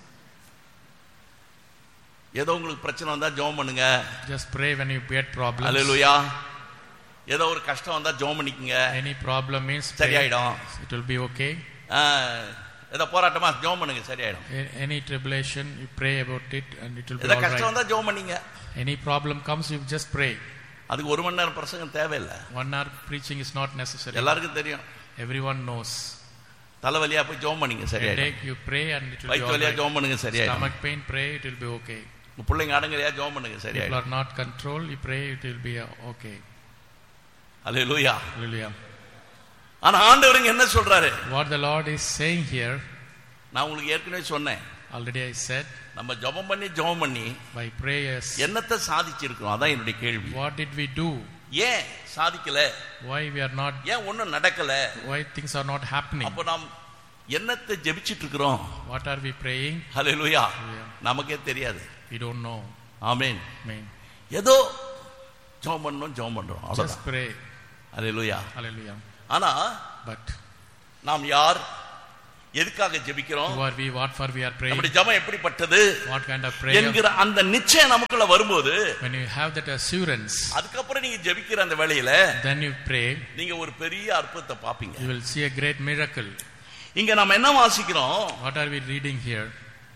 ஏதோ உங்களுக்கு பிரச்சனை வந்தா ஜெபம் பண்ணுங்க. Just pray when you get problems. அல்லேலூயா. ஏதோ ஒரு கஷ்டம் வந்தா ஜெபம் பண்ணிக்கங்க. Any problem means pray. சரியாயிடும். It will be okay. ஏதோ போராட்டமா ஜெபம் பண்ணுங்க, சரியாயிடும். Any tribulation, you pray about it and it will be ஏதோ all கஷ்டம் right. வந்தா ஜெபம் பண்ணீங்க. Any problem comes, you just pray. அதுக்கு 1 மணி நேரம் பிரசங்கம் தேவையில்லை. 1 hour preaching is not necessary. எல்லாருக்கும் தெரியும். Everyone knows. தலைவலியா போய் ஜெபம் பண்ணீங்க, சரியாயிடும். Headache, you pray and it will be வயிற்று all வலியா right. ஜெபம் பண்ணுங்க, சரியாயிடும். Stomach pain, pray, it will be okay. உங்க பிள்ளைங்க அடங்கலையா ஜெபம் பண்ணுங்க, People சரியாயிடும். are not controlled, you pray, it will be okay. Hallelujah. Hallelujah. ஆனா ஆண்டவர் என்ன சொல்றாரு? What the Lord is saying here, நான் உங்களுக்கு ஏற்கனவே சொன்னேன். already I said, நம்ம ஜெபம் பண்ணி by prayers, என்னத்தை சாதிச்சிருக்கோம்? அதான் என்னுடைய கேள்வி. what did we do? ஏன் சாதிக்கல? Why we are not, ஏன் ஒண்ணும் நடக்கல? why things are not happening? அப்ப நாம் என்னத்தை ஜெபிச்சிட்டு இருக்கிறோம்? What are we praying? Hallelujah. Hallelujah. நமக்கே தெரியாது. We don't know. ஆனா But நாம் யார், எதுக்காக ஜெபிக்கிறோம், who are we, what for we are praying, நம்முடைய ஜெபம் எப்படிப்பட்டது what kind of prayer, என்கிற அந்த நிச்சயம் நமக்குள்ள வரும்போது, when you have that assurance, அதுக்கப்புறம் நீங்க ஜெபிக்கிற அந்த வேளையில then you pray, நீங்க ஒரு பெரிய அற்புதத்தை பாப்பீங்க. you will see a great miracle. இங்க நாம என்ன வாசிக்கிறோம்? What are we reading here?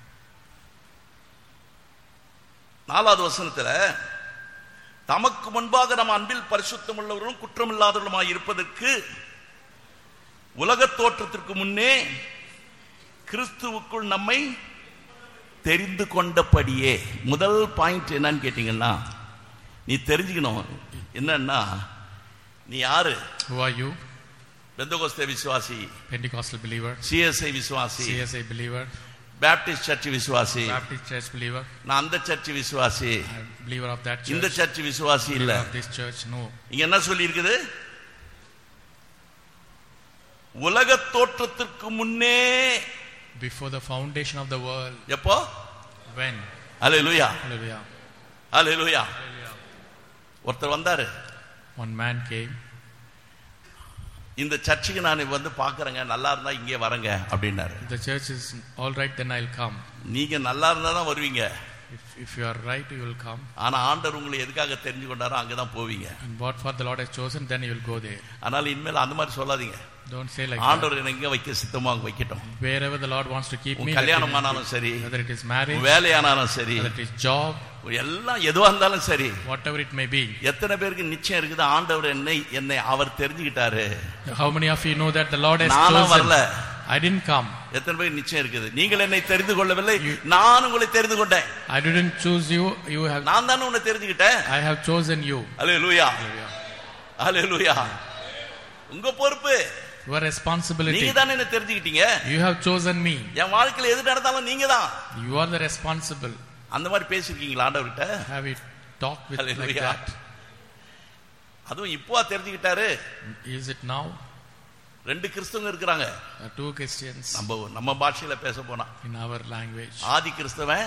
4வது வசனத்துல, தமக்கு முன்பாக நம்ம அன்பில் பரிசுத்தம் உள்ளவர்களும் குற்றமில்லாதவர்களுமாய் இருப்பதற்கு உலக தோற்றத்திற்கு முன்னே கிறிஸ்துவுக்குள் நம்மை தெரிந்து கொண்டபடியே. முதல் பாயிண்ட் என்னன்னு கேட்டீங்கன்னா, நீ தெரிஞ்சுக்கணும் என்னன்னா நீ யாரு. Who are you? பெந்தகோஸ்தே விசுவாசி, Pentecostal believer, சிஎஸ்ஐ விசுவாசி, CSI believer, பேப்டிஸ்ட் சர்ச் விசுவாசி, Baptist church believer, நான் அந்த சர்ச் விசுவாசி, I'm a believer of that இந்த church, சர்ச் விசுவாசி இல்ல. believer of this church. No. இங்க என்ன சொல்லி இருக்குது? உலக தோற்றத்திற்கு முன்னே, Before the foundation of the world. எப்போ? When? Hallelujah, Hallelujah. Hallelujah. Hallelujah. ஒருத்தர் வந்தாரு, One man came. இந்த சர்ச்சுக்கு நான் வந்து பாக்குறேங்க, நல்லா இருந்தா இங்கே வரங்க அப்படின்னாரு. The church is all right, then I'll come. நீங்க நல்லா இருந்தா தான் வருவீங்க. If you are right, you will come. ஆனா ஆண்டவர் உங்களை எதுக்காக தெரிஞ்சு கொண்டாரோ அங்கதான் போவீங்க. And what for the Lord has chosen, then you will go there. ஆனால் இனிமேல் அந்த மாதிரி சொல்லாதீங்க. Don't say like ஆண்டவர் என்ன எங்க வைக்க சித்தமா அங்க வைக்கட்டும். wherever the Lord wants to keep me, கல்யாணம் ஆனாலும் சரி, whether it is marriage, வேலையானாலும் சரி, whether it is job, எல்லாம் எதுவா இருந்தாலும் சரி, whatever it may be. எத்தனை பேருக்கு நிச்சயம் இருக்குது ஆண்டவர் என்னை அவர் தெரிஞ்சுக்கிட்டாரு? How many of you know that the Lord has நானும் chosen? வரல. I didn't come. எத்தனை பேருக்கு நிச்சயம் இருக்குது? நீங்கள் என்னை தெரிந்து கொள்ளவில்லை, நான் உங்களை தெரிந்து கொண்டேன். I didn't choose you. You have. நான் தானே உன்னை தெரிஞ்சுக்கிட்டேன். I have chosen you. அல்லேலூயா, அல்லேலூயா. உங்க பொறுப்பு, Your responsibility. நீங்க தானே என்ன தெரிஞ்சுக்கிட்டீங்க. You have chosen me. என் வாழ்க்கையில எது நடந்தாலும் நீங்க தான். You are the responsible. அந்த மாதிரி பேசிருக்கீங்களா ஆண்டவர்கிட்ட? Have you talked with like Hallelujah. that? அதுவும் இப்போ தெரிஞ்சுக்கிட்டாரு. Is it now? 2 கிறிஸ்தவங்க இருக்கிறாங்க. Two Christians. நம்ம பாஷையில பேச போனா in our language. ஆதி கிறிஸ்தவன்.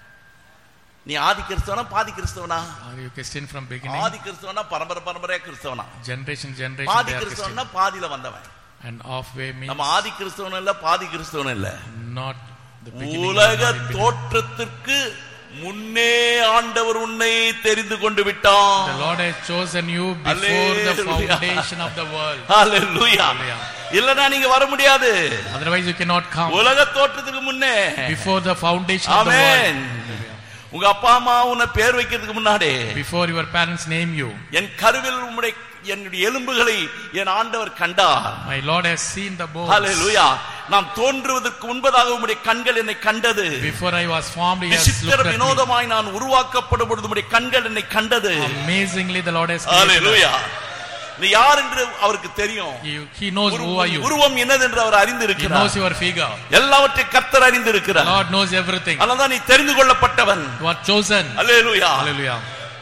நீ ஆதி கிறிஸ்தவனா பாதி கிறிஸ்தவனா? Are you Christian from beginning? ஆதி கிறிஸ்தவனா பரம்பரையா கிறிஸ்தவனா? Generation பாதி they are கிறிஸ்தவனா Christian. பாதியில வந்தவன். And halfway means நம்ம ஆதி கிறிஸ்தவன் இல்ல, பாதி கிறிஸ்தவன் இல்ல. not the beginning. உலக தோற்றத்திற்கு முன்னே ஆண்டவர் உன்னை தெரிந்து கொண்டு விட்டார். The Lord has chosen you before the foundation of the world. Hallelujah. இல்லனா நீங்க வர முடியாது. Otherwise you cannot come. உலக தோற்றத்துக்கு முன்னே, Before the foundation of the world. உங்க அப்பா அம்மா உன்னை பேர் வைக்கிறதுக்கு முன்னாடி, Before your parents name you, என் கருவில் என்னுடைய எலும்புகளை என் ஆண்டவர் கண்டார். My Lord has seen the bones. Hallelujah. நாம் தோன்றுவதற்கு முன்பதாக உம்முடைய கண்கள் என்னை கண்டது. Before I was formed, He has விசித்திர looked at me. வினோதமாய் நான் உருவாக்கப்படும் பொழுது உம்முடைய கண்கள் என்னை கண்டது. Amazingly the Lord has created us. Hallelujah. நீ யார் என்று அவருக்கு தெரியும். He knows who are you. உருவம் என்னது என்று அவர் He அறிந்திருக்கிறார். knows your figure. எல்லாவற்றையும் கர்த்தர் அறிந்திருக்கிறார். The Lord knows everything. அதனால்தான் நீ தெரிந்து கொள்ளப்பட்டவன். You are chosen. Hallelujah. Hallelujah.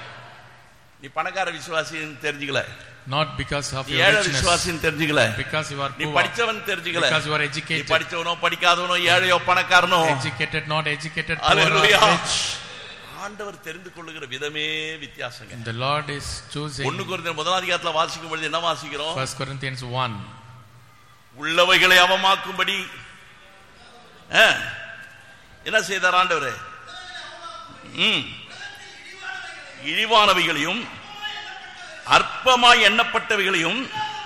நீ பணக்கார விசுவாசின்னு தெரிஞ்சுக்கல. Not because of your ஏழை richness. விசுவாசின்னு தெரிஞ்சுக்கல. Because you are நீ poor. படிச்சவன் தெரிஞ்சுக்கல. Because you are நீ educated. படிச்சவனோ படிக்காதவனோ ஏழையோ பணக்காரனோ, Educated, not educated, poor Hallelujah. or rich. ஆண்டவர் தெரிந்து கொள்ளுகிற விதமே வித்தியாசங்க. The Lord is choosing. 1 கொரிந்தியர் 1 அதிகாரத்துல வாசிக்கும் பொழுது என்ன வாசிக்கிறோம்? 1 Corinthians 1. உள்ளவைகளை அவமாக்கும்படி என்ன செய்தார் ஆண்டவர்? இழிவானவைகளையும் அற்பமாய் எண்ணப்பட்டவைகளையும்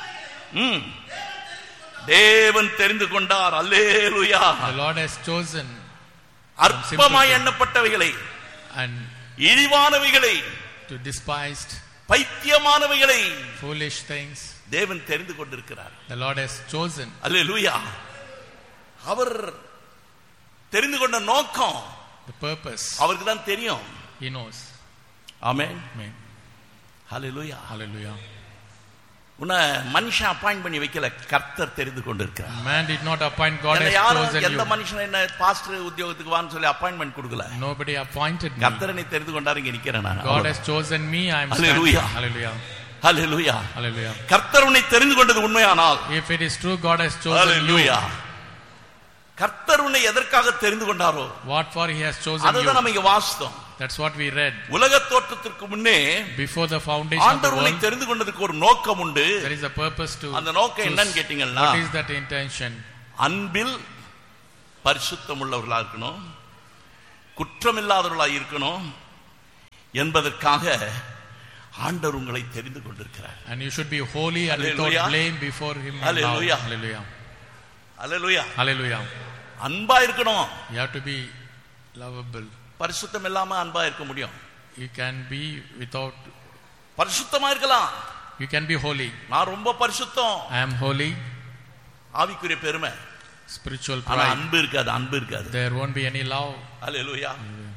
தேவன் தெரிந்து கொண்டார். அல்லேலூயா. The Lord has chosen அற்பமாய் எண்ணப்பட்டவைகளை and இழிவானவைகளை, to despised, பைத்தியமானவைகளை foolish things. தேவன் தெரிந்து கொண்டிருக்கிறார். The Lord has chosen. அல்லேலூயா. அவர் தெரிந்து கொண்ட நோக்கம், The purpose. அவருக்கு தான் தெரியும். He knows. Amen. Amen. Hallelujah. Hallelujah. உன்னை மனுஷன் அப்பாயிண்ட் பண்ணி வைக்கல, கர்த்தர் தெரிந்து கொண்டிருக்கிறார். Man did not appoint, God has யாரும் chosen எந்த you. மனுஷன் என்ன பாஸ்டர் உத்தியோகத்துக்கு வான்னு சொல்லி அப்பாயின்ட்மெண்ட் கொடுக்கல. Nobody appointed me. கர்த்தர் என்னை தெரிந்து கொண்டார், இங்க நிக்கிறேன் நான். God has chosen me. I am Hallelujah. standing. Hallelujah. Hallelujah. Hallelujah. கர்த்தர் உன்னை தெரிந்து கொண்டது உண்மையானால், If it is true, God has chosen you. ஹல்லேலூயா. கர்த்தர் உன்னை எதற்காக தெரிந்து கொண்டாரோ What for He has chosen அதுதான் you. நம்ம இங்க வாசித்தோம். That's what we read. உலக தோற்றத்திற்கு முன்னே Before the foundation of the ஆண்டவர் உன்னை world, தெரிந்து கொண்டதுக்கு ஒரு நோக்கம் உண்டு. there is a purpose to அந்த நோக்கம் என்னன்னு கேட்டீங்கன்னா, what is that intention? அன்பில் பரிசுத்தம் உள்ளவர்களா இருக்கணும், குற்றமில்லாதவர்களா இருக்கணும் என்பதற்காக ஆண்டவர் உங்களை தெரிந்து கொண்டிருக்கிறார். And you should be holy and without blame before him. Hallelujah. Hallelujah. Hallelujah. Hallelujah. அன்பா இருக்கணும். You have to be lovable. பரிசுத்தம் இல்லாம அன்பா இருக்க முடியும்? You can be without. பரிசுத்தமா இருக்கலாம். You can be holy. நான் ரொம்ப பரிசுத்தம். I am holy. ஆவிக்குரிய பெருமை. Spiritual ஆனா pride. அன்பு இருக்காது, அன்பு இருக்காது. There won't be any love. ஹல்லேலூயா.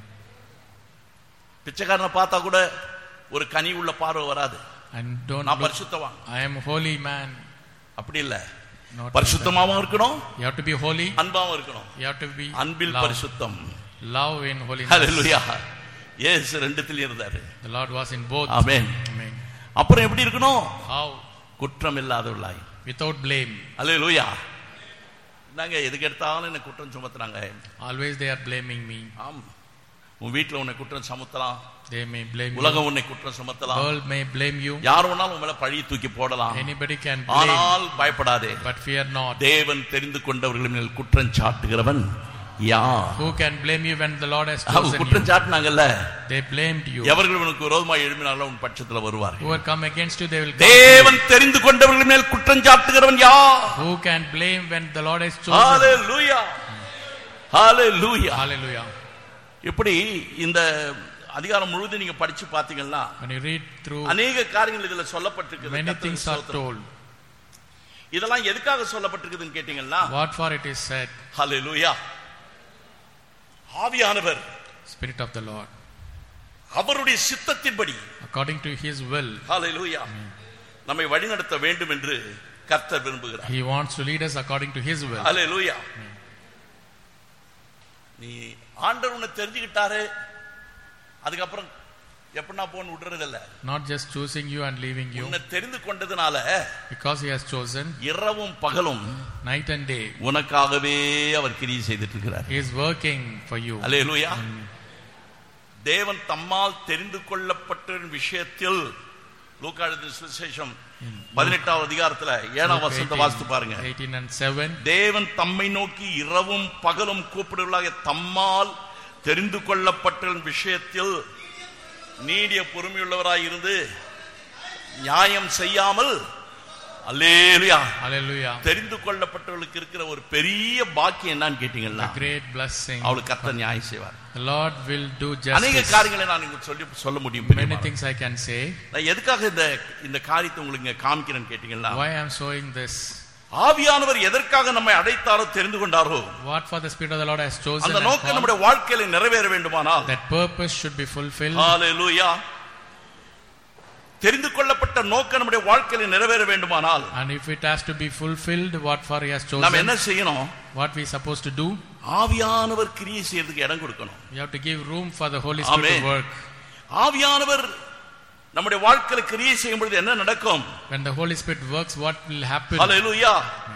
பிச்சைக்காரனை பார்த்தா கூட ஒரு கனி உள்ள பார்வை வராது. And don't நான் look, பரிசுத்தவான். I am holy man. அப்படி இல்ல. Not பரிசுத்தமாவும் இருக்கணும். You have to be holy. அன்பாவும் இருக்கணும். You have to be அன்பில் பரிசுத்தம். Love in holiness. ஹல்லேலூயா. இயேசு ரெண்டுத்திலயும் இருந்தாரு. The Lord was in both. Amen. Amen. அப்புறம் எப்படி இருக்கணும்? How? குற்றம் இல்லாதவர்களாய். Without blame. ஹல்லேலூயா. நாங்க எதுக்கு எடுத்தாலும் என்ன குற்றம் சுமத்துறாங்க. Always they are blaming me. ஆம். உன் வீட்ல உன்னை குற்றம் சுமத்தலாம். They may blame you. உலகம் உன்னை குற்றம் சுமத்தலாம். World may blame you. யார் வேணாலும் உன் மேல பழி தூக்கி போடலாம். Anybody can blame. ஆனால் பயப்படாதே. But fear not. தேவன் தெரிந்து கொண்டவர்கள் மேல் குற்றம் சாட்டுகிறவன் யார்? Who can blame you when the Lord has chosen you? குற்றம் சாட்டினாங்கல்ல. They blamed you. எவர்கள் உனக்கு விரோதமாக எழும்பினாலும் உன் பட்சத்துல வருவார்கள். Who will come against you, they will come. தேவன் தெரிந்து கொண்டவர்கள் மேல் குற்றம் சாட்டுகிறவன் யார்? Who can blame when the Lord has chosen? Hallelujah. Hallelujah. Hallelujah. இப்படி இந்த அதிகாரம் முழுவதும் நீங்க படிச்சு பாத்தீங்கன்னா, When you read through, அநேக காரியங்கள் இதுல சொல்லப்பட்டிருக்கு. many things are told. இதெல்லாம் எதுக்காக சொல்லப்பட்டிருக்குதுன்னு கேட்டீங்கன்னா, What for it is said. ஹalleluya. ஆவியானவர், Spirit of the Lord, அவருடைய சித்தத்தின்படி, according to his will, ஹalleluya, நம்மை வழிநடத்த வேண்டும் என்று கர்த்தர் விரும்புகிறார். he wants to lead us according to his will. ஹalleluya. நீ ஆண்டவர் உன்னை தெரிஞ்சுக்கிட்டாரு, அதுக்கப்புறம் எப்படின்னா போன்னு விடுறது இல்ல. Not just choosing you and leaving you. உன்னை தெரிந்து கொண்டதுனால, Because he has chosen, இரவும் பகலும் night and day, உனக்காகவே அவர் கிரியை செய்துட்டு இருக்கிறார். he is working for you. ஹalleluya. தேவன் தம்மால் தெரிந்து கொள்ளப்பட்ட விஷயத்தில், லூக்கா எழுதின சுவிசேஷம் 18வது அதிகாரத்துல 7ஆம் வசனத்தை வாசித்து பாருங்க. 18 and 7. தேவன் தம்மை நோக்கி இரவும் பகலும் கூப்பிடுவதாக தம்மால் தெரிந்து கொள்ளப்பட்ட விஷயத்தில் நீடிய பொறுமையுள்ளவராய் இருந்து நியாயம் செய்யாமல், அல்லேலூயா, Hallelujah. தெரிந்து கொள்ளப்பட்டவர்களுக்கு இருக்கிற ஒரு பெரிய பாக்கியம் என்னன்னு கேட்டீங்கன்னா, A great blessing. அவளுக்கு கர்த்தர் நியாயம் செய்வார். The Lord will do அநேக justice. காரியங்களை நான் உங்களுக்கு சொல்ல முடியும். Many things I can say. நான் எதுக்காக இந்த காரியத்தை உங்களுக்கு காமிக்கிறேன்னு கேட்டீங்கன்னா, Why I am showing this? ஆவியானவர் எதற்காக நம்மை அழைத்தாரோ, தெரிந்து கொண்டாரோ, What for the Spirit of the Lord has chosen அந்த and நோக்கம் called, நம்முடைய வாழ்க்கையில நிறைவேற வேண்டுமானால், that purpose should be fulfilled. ஹalleluya, தெரிந்து கொள்ளப்பட்ட நோக்கம் நம்முடைய வாழ்க்கையில நிறைவேற வேண்டுமானால், And if it has to be fulfilled, what for he has நாம் என்ன chosen, செய்யணும்? what we supposed to do, ஆவியானவர் கிரியை செய்யறதுக்கு இடம் கொடுக்கணும். we have to give room for the Holy Spirit Amen. to work. ஆவியானவர் நம்முடைய வாழ்க்கையில கிரியை செய்யும் பொழுது என்ன நடக்கும்? When the Holy Spirit works, what will happen? ஹalleluya.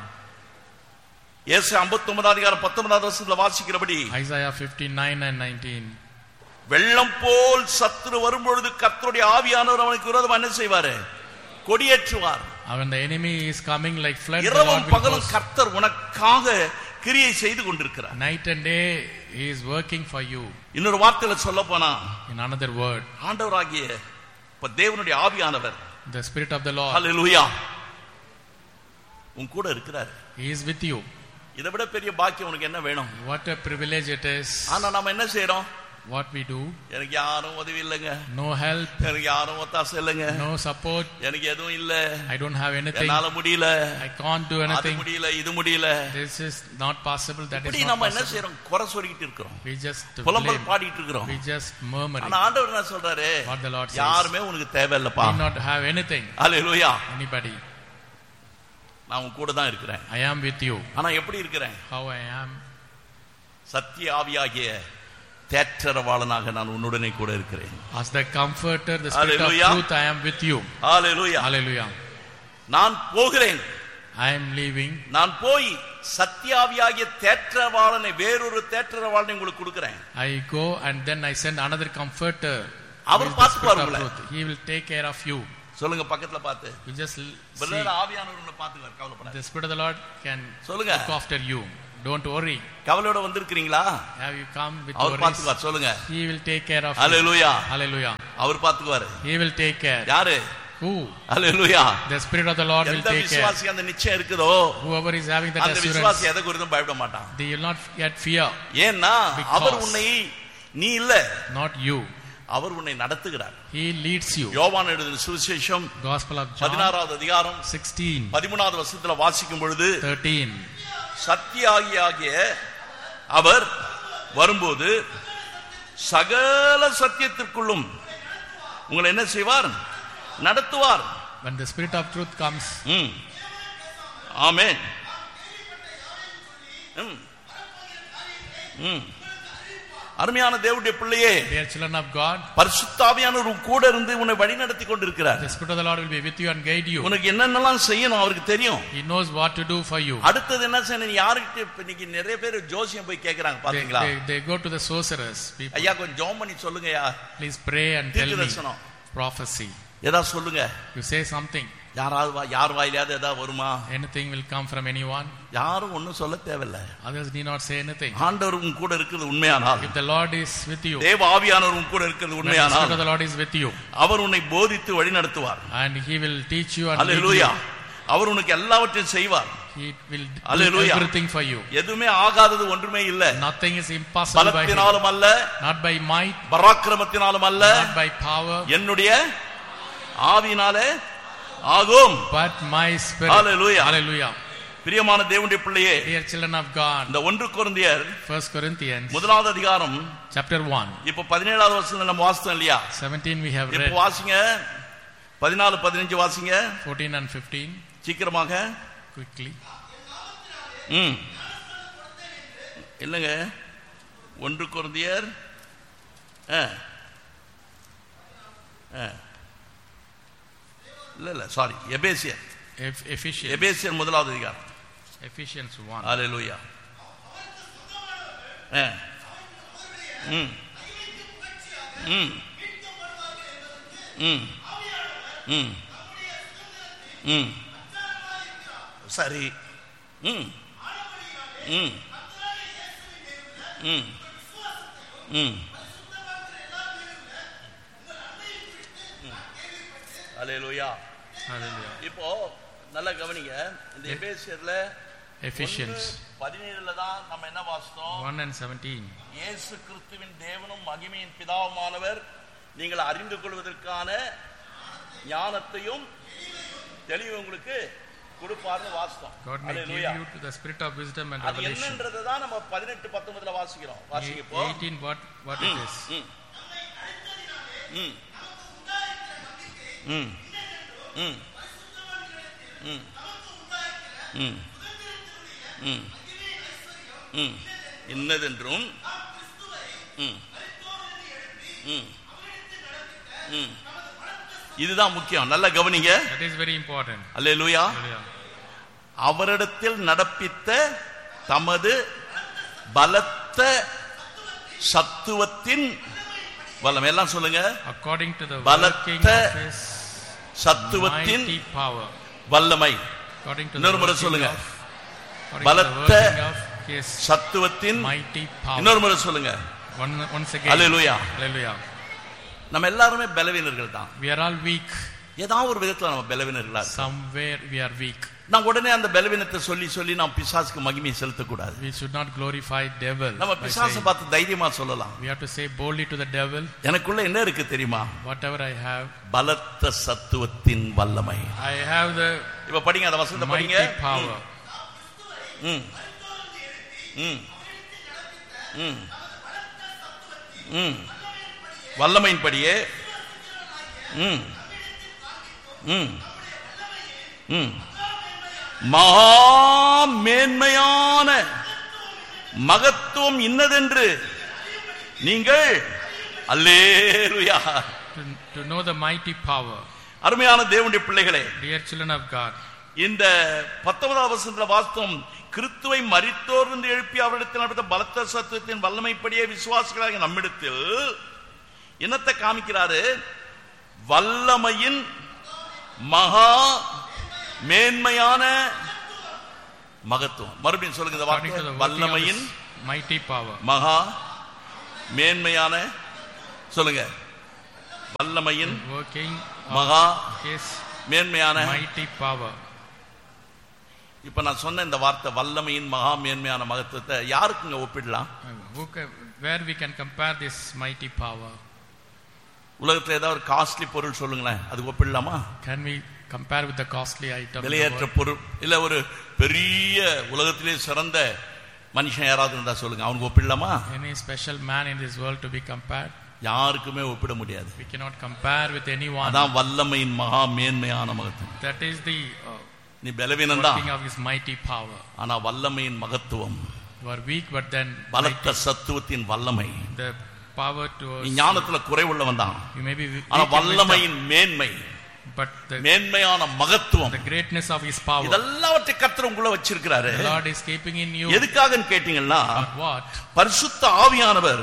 ஏசாயா 59 அதிகாரம் 19வது வசனத்துல வாசிக்கிறபடி, Isaiah 59 and 19. வெள்ளம் போல் சத்துரு வரும்பொழுது கர்த்தருடைய ஆவியானவர் அவனுக்கு விரோதமா என்ன செய்வாரு? கொடியேற்றுவார். When the enemy is coming like flood, the இரவும் Lord will பகலும் host. கர்த்தர் உனக்காக கிரியை செய்து கொண்டிருக்கிறார். Night and day he is working for you. இன்னொரு வார்த்தையில சொல்ல போனா, In another word, ஆண்டவராகிய இப்ப தேவனுடைய ஆவியானவர், the Spirit of the Lord, ஹalleluya, உன் கூட இருக்கிறார். he is with you. இதை விட பெரிய பாக்கியம் உனக்கு என்ன வேணும்? What a privilege it is. ஆனா நாம என்ன செய்யறோம்? What we do, எனக்கு யாரும் உதவி இல்லைங்க, no help, எனக்கு யாரும் ஒத்தாசை இல்லைங்க, no support, எனக்கு எதுவும் இல்ல, I don't have anything, என்னால முடியல, I can't do அது anything, முடியல, இது முடியல. this is not possible, that இப்படி is not நம்ம என்ன possible. செய்யறோம்? குறை சொல்லிட்டு இருக்கிறோம், We just புலம்பல் blame, பாடிட்டு இருக்கிறோம். we just murmuring. ஆனா ஆண்டவர் என்ன சொல்றாரு? What the Lord says, யாருமே உனக்கு தேவையில்லப்பா. we not have anything, hallelujah. anybody. நான் உன் கூட தான் இருக்கிறேன். I am with you. ஆனா எப்படி இருக்கிறேன்? How I am? சத்திய ஆவியாகிய தேற்றரவாளனாக நான் உன்னுடனே கூட இருக்கிறேன். As the comforter, the Spirit Hallelujah. of truth, I am with you. Hallelujah. Hallelujah. நான் போகிறேன், I am leaving. நான் போய் சத்தியாவியாகிய தேற்றரவாளனை வேறொரு தேற்றரவாளனை உங்களுக்கு கொடுக்கிறேன். I go and then I send another comforter. அவர் பார்த்துப்பார் உங்களை. He will take care of you. சொல்லுங்க பக்கத்துல பார்த்து. You just பிரதர் ஆவியானவர் உங்களை பார்த்துக்குவார், கவலைப்படாதீங்க. The Spirit of the Lord can சொல்லுங்க. look after you. Don't worry. கவலையோட வந்திருக்கீங்களா? Have you come with our worries? பார்த்துக்குவார், சொல்லுங்க. He will take care of Hallelujah. you. Hallelujah. Our பார்த்துக்குவார். He will take care. யாரு? Who? Hallelujah. The Spirit of the Lord will எந்த take care. விசுவாசி அந்த நிச்சயம் இருக்குதோ, Whoever is having that அந்த assurance, விசுவாசி எதை குறித்தும் பயப்பட மாட்டான். they will not yet fear. ஏன்னா அவர் உன்னை, நீ இல்ல, Not you. அவர் உன்னை நடத்துகிறார். He leads you. யோவான் எழுதின சுவிசேஷம் Gospel of John 16வது அதிகாரம் 16 13வது வசனத்துல வாசிக்கும் பொழுது, 13. சத்தியாகிய அவர் வரும்போது சகல சத்தியத்திற்குள்ளும் உங்களை என்ன செய்வார்? நடத்துவார். When the Spirit of truth comes, ஆமென். அருமையான தேவனுடைய பிள்ளையே, dear children of God, பரிசுத்த ஆவியானவர் கூட இருந்து உன்னை வழிநடத்தி கொண்டிருக்கிறார். the Spirit of the Lord will be with you and guide you. உனக்கு என்னென்னலாம் செய்யணும் அவருக்கு தெரியும். He knows what to do for you. அடுத்தது என்ன செய்யணும்? யார்கிட்ட இப்ப இன்னைக்கு நிறைய பேர் ஜோசியம் போய் கேக்குறாங்க பாத்தீங்களா? They go to the sorcerers. People, ஐயா கொஞ்சம் ஜெபம் பண்ணி சொல்லுங்கயா, please pray and tell me தீர்க்கதரிசனம், prophecy. ஏதா சொல்லுங்க. You say something. யார் வாயிலாவது ஏதா வருமா? Anything will come from anyone. யாரும் ஒண்ணும் சொல்ல தேவையில்லை. Others need not say anything. ஆண்டவர் உன் கூட இருக்கிறது உண்மையானால், If the Lord is with you, தேவ ஆவியானவர் உன் கூட இருக்கிறது when the உண்மையானால், Spirit of the Lord is with you, அவர் உன்னை போதித்து வழி நடத்துவார். and He will teach you and lead hallelujah. you. அவர் உனக்கு எல்லாவற்றையும் செய்வார். He will do Hallelujah. everything for you. எதுவுமே ஆகாதது ஒன்றுமே இல்ல. Nothing is impossible by Him. பலத்தினாலும் அல்ல, Not by might, பராக்கிரமத்தினாலும் அல்ல, not by power, என்னுடைய ஆவியினாலே ஆகும். but my Spirit. Hallelujah. Hallelujah. பிரியமான தேவனுடைய பிள்ளையே, Dear children of God, இந்த 1 கொரிந்தியர் 1 Corinthians முதலாவது அதிகாரம் chapter 1, இப்ப 17வது வசனம் நம்ம வாசித்தோம் இல்லையா? 17 we have இப்ப read. வாசிங்க, 14 15 வாசிங்க 14 and 15 சீக்கிரமாக. quickly. இல்லங்க, 1 கொரிந்தியர் இல்ல சாரி, எபேசியர். Ephesians. எபேசியர் முதலாவது அதிகாரம். Ephesians 1. ஹalleluya. சரி. ஹalleluya. Hallelujah. இப்போ நல்ல கவனிங்க, இந்த எபேசியர்ல Ephesians 17ல தான் நம்ம என்ன வாசித்தோம்? 1 and 17. இயேசு கிறிஸ்துவின் தேவனும் மகிமையின் பிதாவுமானவர் நீங்கள் அறிந்து கொள்வதற்கான ஞானத்தையும் தெளிவு உங்களுக்கு கொடுப்பார்னு வாசித்தோம். God may give you to the spirit of wisdom and அது revelation. என்னன்றதை தான் நம்ம 18 19ல வாசிக்கிறோம். வாசிப்போ 18 what it is. இன்னதென்றும் இதுதான் முக்கியம். நல்ல கவனிங்க. That is very important. Hallelujah. Hallelujah. அவரிடத்தில் நடப்பித்த தமது பலத்த சத்துவத்தின் வல்லமை, எல்லாம் சொல்லுங்க. According to the பலத்த working of His சத்துவத்தின் mighty power. வல்லமை. According to the இன்னொரு முறை working சொல்லுங்க. of பலத்த His சத்துவத்தின் mighty power. இன்னொரு முறை சொல்லுங்க. Once again. அல்லேலூயா. Hallelujah. நம்ம எல்லாருமே பலவீனர்கள் தான். We are all weak. ஏதாவது ஒரு விதத்துல நம்ம பலவீனர்களா இருக்கோம். Somewhere we are weak. நான் உடனே அந்த பலவீனத்தை சொல்லி நாம் பிசாசுக்கு மகிமையை செலுத்தக்கூடாது. We should not glorify devil. நம்ம பிசாசை பார்த்து தைரியமா சொல்லலாம். We have to say boldly to the devil, எனக்குள்ள என்ன இருக்கு தெரியுமா? whatever I have, பலத்த சத்துவத்தின் வல்லமை. I have the இப்ப படிங்க, அந்த வசனத்தை படிங்க. mighty power. வல்லமையின் படியே மகா மேன்மையான மகத்துவம் இன்னதென்று நீங்கள் அல்லேலூயா. To know the mighty power. அருமையான தேவனுடைய பிள்ளைகளே, Dear children of God, இந்த 19வது வசனத்துல வாஸ்தவம் கிறிஸ்துவை மரித்தோர் என்று எழுப்பி அவரிடத்தில் நடத்த பலத்த சத்துவத்தின் வல்லமைப்படியே விசுவாசிகளாக நம்மிடத்தில் என்னத்தை காமிக்கிறாரு? வல்லமையின் மகா மேன்மையான மகத்துவம். மறுபடியும் சொல்லுங்க இந்த வார்த்தை. வல்லமையின் மகா மேன்மையான, சொல்லுங்க, வல்லமையின் மகா மேன்மையான. இப்ப நான் சொன்ன இந்த வார்த்தை வல்லமையின் மகா மேன்மையான மகத்துவத்தை யாருக்குங்க ஒப்பிடலாம்? Where we can compare this mighty power? உலகத்துல ஏதாவது ஒரு காஸ்ட்லி பொருள் சொல்லுங்களேன், அது ஒப்பிடலாமா? Can we compare with the costly item? விலையேற்ற பொருள் இல்ல ஒரு பெரிய உலகத்திலே சிறந்த மனுஷன் யாராவது இருந்தா சொல்லுங்க, அவனுக்கு ஒப்பிடலாமா? Any special man in this world to be compared? யாருக்குமே ஒப்பிட முடியாது. We cannot compare with anyone. அதான் வல்லமையின் மகா மேன்மையான மகத்துவம். That is the நீ பலவீனம்தான், working of his mighty power. ஆனா வல்லமையின் மகத்துவம், you are weak but then பலத்த சத்துவத்தின் வல்லமை. The power to, நீ ஞானத்துல குறைவுள்ளவன் தான், you may be weak, ஆனா வல்லமையின் மேன்மை, but the மேன்மையான மகத்துவம், the greatness of his power, இதெல்லாவற்றை கர்த்தர் உங்களை வச்சிருக்கிறாரு. the Lord is keeping in you. எதுக்காகன்னு கேட்டீங்கன்னா, what? பரிசுத்த ஆவியானவர்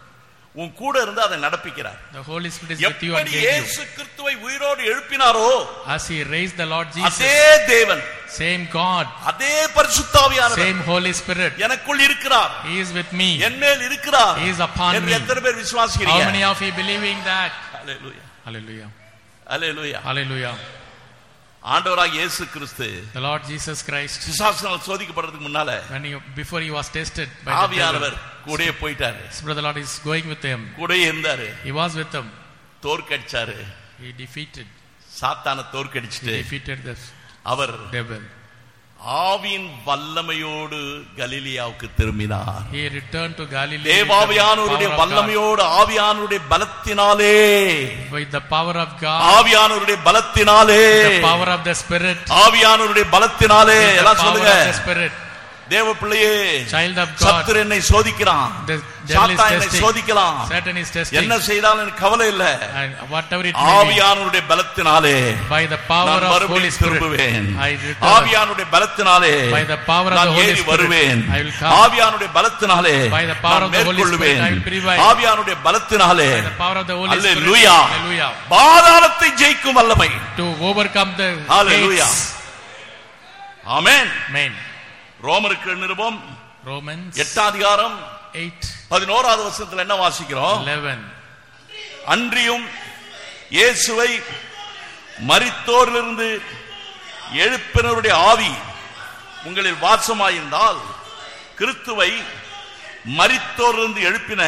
உன் கூட இருந்து அதை நடப்பிக்கிறார். The Holy Spirit is with you and எப்படி guides you. இயேசு கிறிஸ்துவை உயிரோடு எழுப்பினாரோ, as he raised the Lord Jesus, அதே தேவன், same God, அதே பரிசுத்த ஆவியானவர், same Holy Spirit எனக்குள் இருக்கிறார், he is with me, என்மேல் இருக்கிறார், he is upon me. எத்தனை பேர் விசுவாசிக்கிறீங்க? How many of you believing that? Hallelujah, Hallelujah, hallelujah, hallelujah. ஆண்டவராகிய இயேசு கிறிஸ்து, the Lord Jesus Christ, பிசாசினால் சோதிக்கப்படுறதுக்கு முன்னால, before he was tested by ஆவியானவர் கூடயே போயிட்டாரு. the Lord is going with him, கூடயே இருந்தாரு, he was with him, தோற்கடிச்சாரு, he defeated, சாத்தானை தோற்கடிச்சிட்டு he defeated the our devil. ஆவியின் வல்லமையோடு கலிலியாவுக்கு திரும்பினார். He returned to Galilee. தேவாவியானவருடைய வல்லமையோடு, ஆவியானவருடைய பலத்தினாலே, with the power of God, ஆவியானவருடைய பலத்தினாலே, the power of the Spirit, ஆவியானவருடைய பலத்தினாலே, எல்லாம் சொல்லுங்க. the Spirit. தேவ பிள்ளையே, child of God, சத்துரு என்னை சோதிக்கிறான், சாத்தான் என்னை சோதிக்கலாம், Satan is testing, என்ன செய்தாலும் எனக்கு கவலை இல்லை, and whatever it may be, ஆவியானவருடைய பலத்தினாலே, by the power of Holy Spirit, I return, ஆவியானவருடைய பலத்தினாலே, by the power of the Holy Spirit, வருவேன், I will come, ஆவியானவருடைய பலத்தினாலே, by the power of the Holy Spirit, I will prevail, ஆவியானவருடைய பலத்தினாலே, by the power of the Holy Spirit, hallelujah, பாதாளத்தை ஜெயிக்கும் வல்லமை, to overcome the hallelujah, amen, amen. ரோமருக்கு நிருபம் Romans 8 அதிகாரம் 11வது வசனத்துல என்ன வாசிக்கிறோம்? 11. அன்றியும் இயேசுவை மரித்தோரிலிருந்து எழுப்பினருடைய ஆவி உங்களில் வாசமாயிருந்தால், கிறிஸ்துவை மரித்தோரிலிருந்து எழுப்பின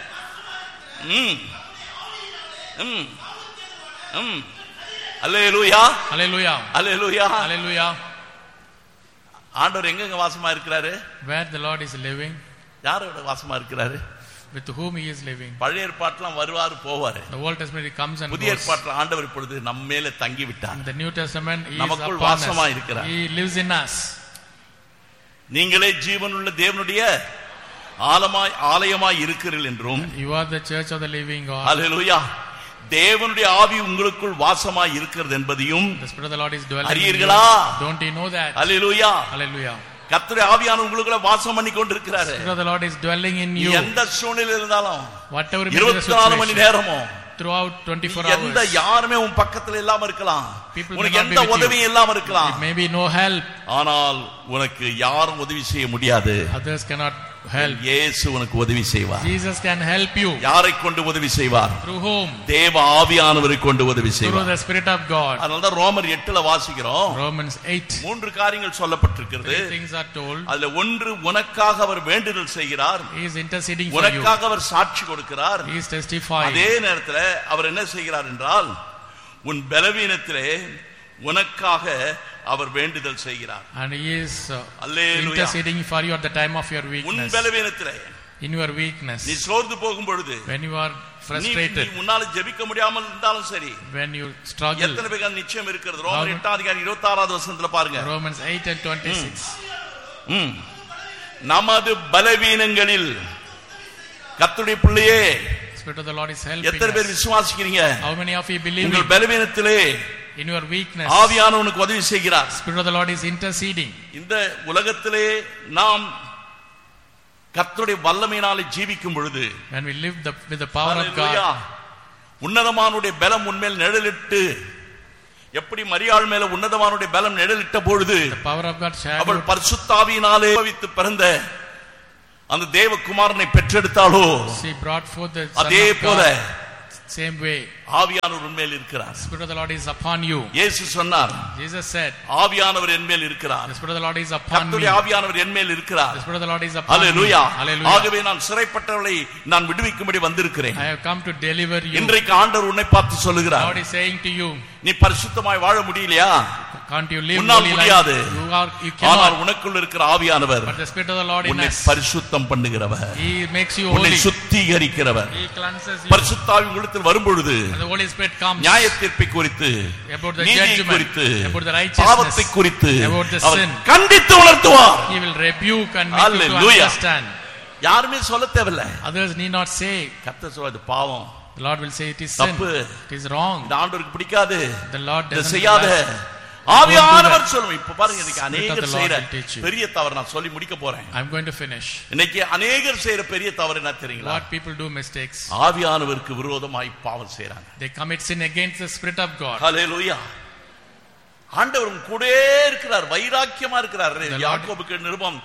அல்லேலூயா, அல்லேலூயா, அல்லேலூயா, அல்லேலூயா. ஆண்டவர் எங்க வாசமா இருக்கிறாரு? Where the Lord is living, யாரோட வாசமா இருக்கிறாரு? with whom he is living. பழைய ஏற்பாட்டுல வருவாரு போவாரு, the Old Testament he comes and புதிய goes. ஏற்பாட்டுல ஆண்டவர் இப்பொழுது நம்ம மேல தங்கி விட்டார். In the New Testament he is நமக்குள் upon வாசமா us, இருக்கிறார். he lives in us. நீங்களே ஜீவனுள்ள தேவனுடைய ஆலயமாய் இருக்கிறீர்கள் என்றும், you are the church of the living God. அல்லேலூயா, தேவனுடைய ஆவி உங்களுக்குள் வாசமாய் இருக்கிறது என்பதையும் the Spirit of the Lord is dwelling அறியீர்களா? in you. Don't you know that? Hallelujah, Hallelujah. கர்த்தருடைய ஆவியானவர் உங்களுக்குள்ள வாசம் பண்ணி கொண்டிருக்கிறாரு. The Spirit of the Lord is dwelling in you. எந்த சூழ்நிலையில் இருந்தாலும், whatever may be the 24 money situation, நேரமும், throughout 24 எந்த hours, யாருமே உன் பக்கத்துல இல்லாம இருக்கலாம், people may உனக்கு not be எந்த with உதவியும் you. இல்லாம இருக்கலாம், It may be no help, ஆனால் உனக்கு யாரும் உதவி செய்ய முடியாது. others cannot help. இயேசு உனக்கு உதவி செய்வார். Jesus can help you. யாரை கொண்டு உதவி செய்வார்? Through whom? தேவ ஆவியானவரை கொண்டு உதவி Through செய்வார். the Spirit of God. அதனால தான் ரோமர் 8ல வாசிக்கிறோம், Romans 8. 3 காரியங்கள் சொல்லப்பட்டிருக்கிறது. 3 things are told. அதுல ஒன்று, உனக்காக அவர் வேண்டுதல் செய்கிறார், He is interceding for you. உனக்காக அவர் சாட்சி கொடுக்கிறார். He is testifying. அதே நேரத்தில் அவர் என்ன செய்கிறார் என்றால், உன் பலவீனத்திலே உனக்காக அவர் வேண்டுதல் செய்கிறார். And he is Hallelujah. interceding for you at the time of your உன் weakness. பலவீனத்திலே, In your weakness, நீ சோர்ந்து போகும் பொழுது, when you are நீ frustrated, முன்னால ஜெபிக்க முடியாமல் இருந்தாலும் சரி, when you struggle. எத்தனை பேருக்கு நிச்சயம் இருக்கிறது? ரோமர் 8 அதிகாரம் 26வது வசனத்துல பாருங்க. Romans 8 and 26. நமது பலவீனங்களில் கர்த்தருடைய பிள்ளையே, Spirit of the Lord is helping எத்தனை பேர் us. விசுவாசிக்கிறீங்க? How many of you believe உங்கள் in பலவீனத்திலே In your weakness, ஆவியானவனுக்கு உதவி செய்கிறார். Spirit of the Lord is interceding. இந்த உலகத்திலே நாம் கர்த்தருடைய வல்லமையினாலே ஜீவிக்கும் பொழுது, when we live with the power of God, உன்னதமானுடைய பலம் உன்மேல் நிழலிட்டு, எப்படி மரியாள் மேல உன்னதமானுடைய பலம் நிழலிட்ட பொழுது அவள் பரிசுத்த ஆவியினாலே பிறந்த அந்த தேவகுமாரனை பெற்றெடுத்தாளோ, அதே போல same way ஆவியானவர் உன்மேல் இருக்கிறார். Spirit of the Lord is upon you. இயேசு சொன்னார், Jesus said, ஆவியானவர் என்மேல் இருக்கிறார். The Spirit of the Lord is upon me. கர்த்தருடைய ஆவியானவர் என்மேல் இருக்கிறார். The Spirit of the Lord is upon me. Hallelujah. Hallelujah. ஆகவே நான் சிறைப்பட்டவர்களை நான் விடுவிக்கும்படி வந்திருக்கிறேன். I have come to deliver you. இன்றைக்கு ஆண்டவர் உன்னை பார்த்து சொல்லுகிறார், God is saying to you, நீ பரிசுத்தமாய் வாழ முடியலையா? Can't you live உன்னால் holy முடியாது. life? You ஆனால் cannot. உனக்குள்ள இருக்கிற ஆவியானவர் But the Spirit of the Lord in உன்னை us, பரிசுத்தம் பண்ணுகிறவர். He makes you உன்னை holy. சுத்திகரிக்கிறவர். He cleanses you. பரிசுத்த ஆவி உங்களிடத்தில் வரும்பொழுது And the Holy Spirit comes. நியாயத்தீர்ப்பை குறித்து, About the நீதியை judgment, குறித்து, about the righteousness, பாவத்தை குறித்து about the அவர் sin. கண்டித்து உணர்த்துவார். He will rebuke and make you to Hallelujah. understand. யாருமே சொல்ல தேவையில்லை. Others need not say. கர்த்தர் சொல்றது பாவம். The Lord will say it is sin. It is wrong. இந்த ஆண்டவருக்கு பிடிக்காது. The Lord doesn't செய்யாத. ஆவியானவர் சொல்லும். இப்ப பாருங்க, இன்னைக்கு அநேகர் செய்யற பெரிய தவறு நான் சொல்லி முடிக்க போறேன். I'm going to finish. இன்னைக்கு அநேகர் செய்யற பெரிய தவறு என்ன தெரியுங்களா? What people do mistakes. ஆவியானவருக்கு விரோதமாய் பாவம் செய்றாங்க. They commit sin against the Spirit of God. ஹல்லேலூயா. ஆண்டவர் கூடவே இருக்கிறார், வைராக்கியமா இருக்கிறார். யாக்கோபுக்கு நிருபம்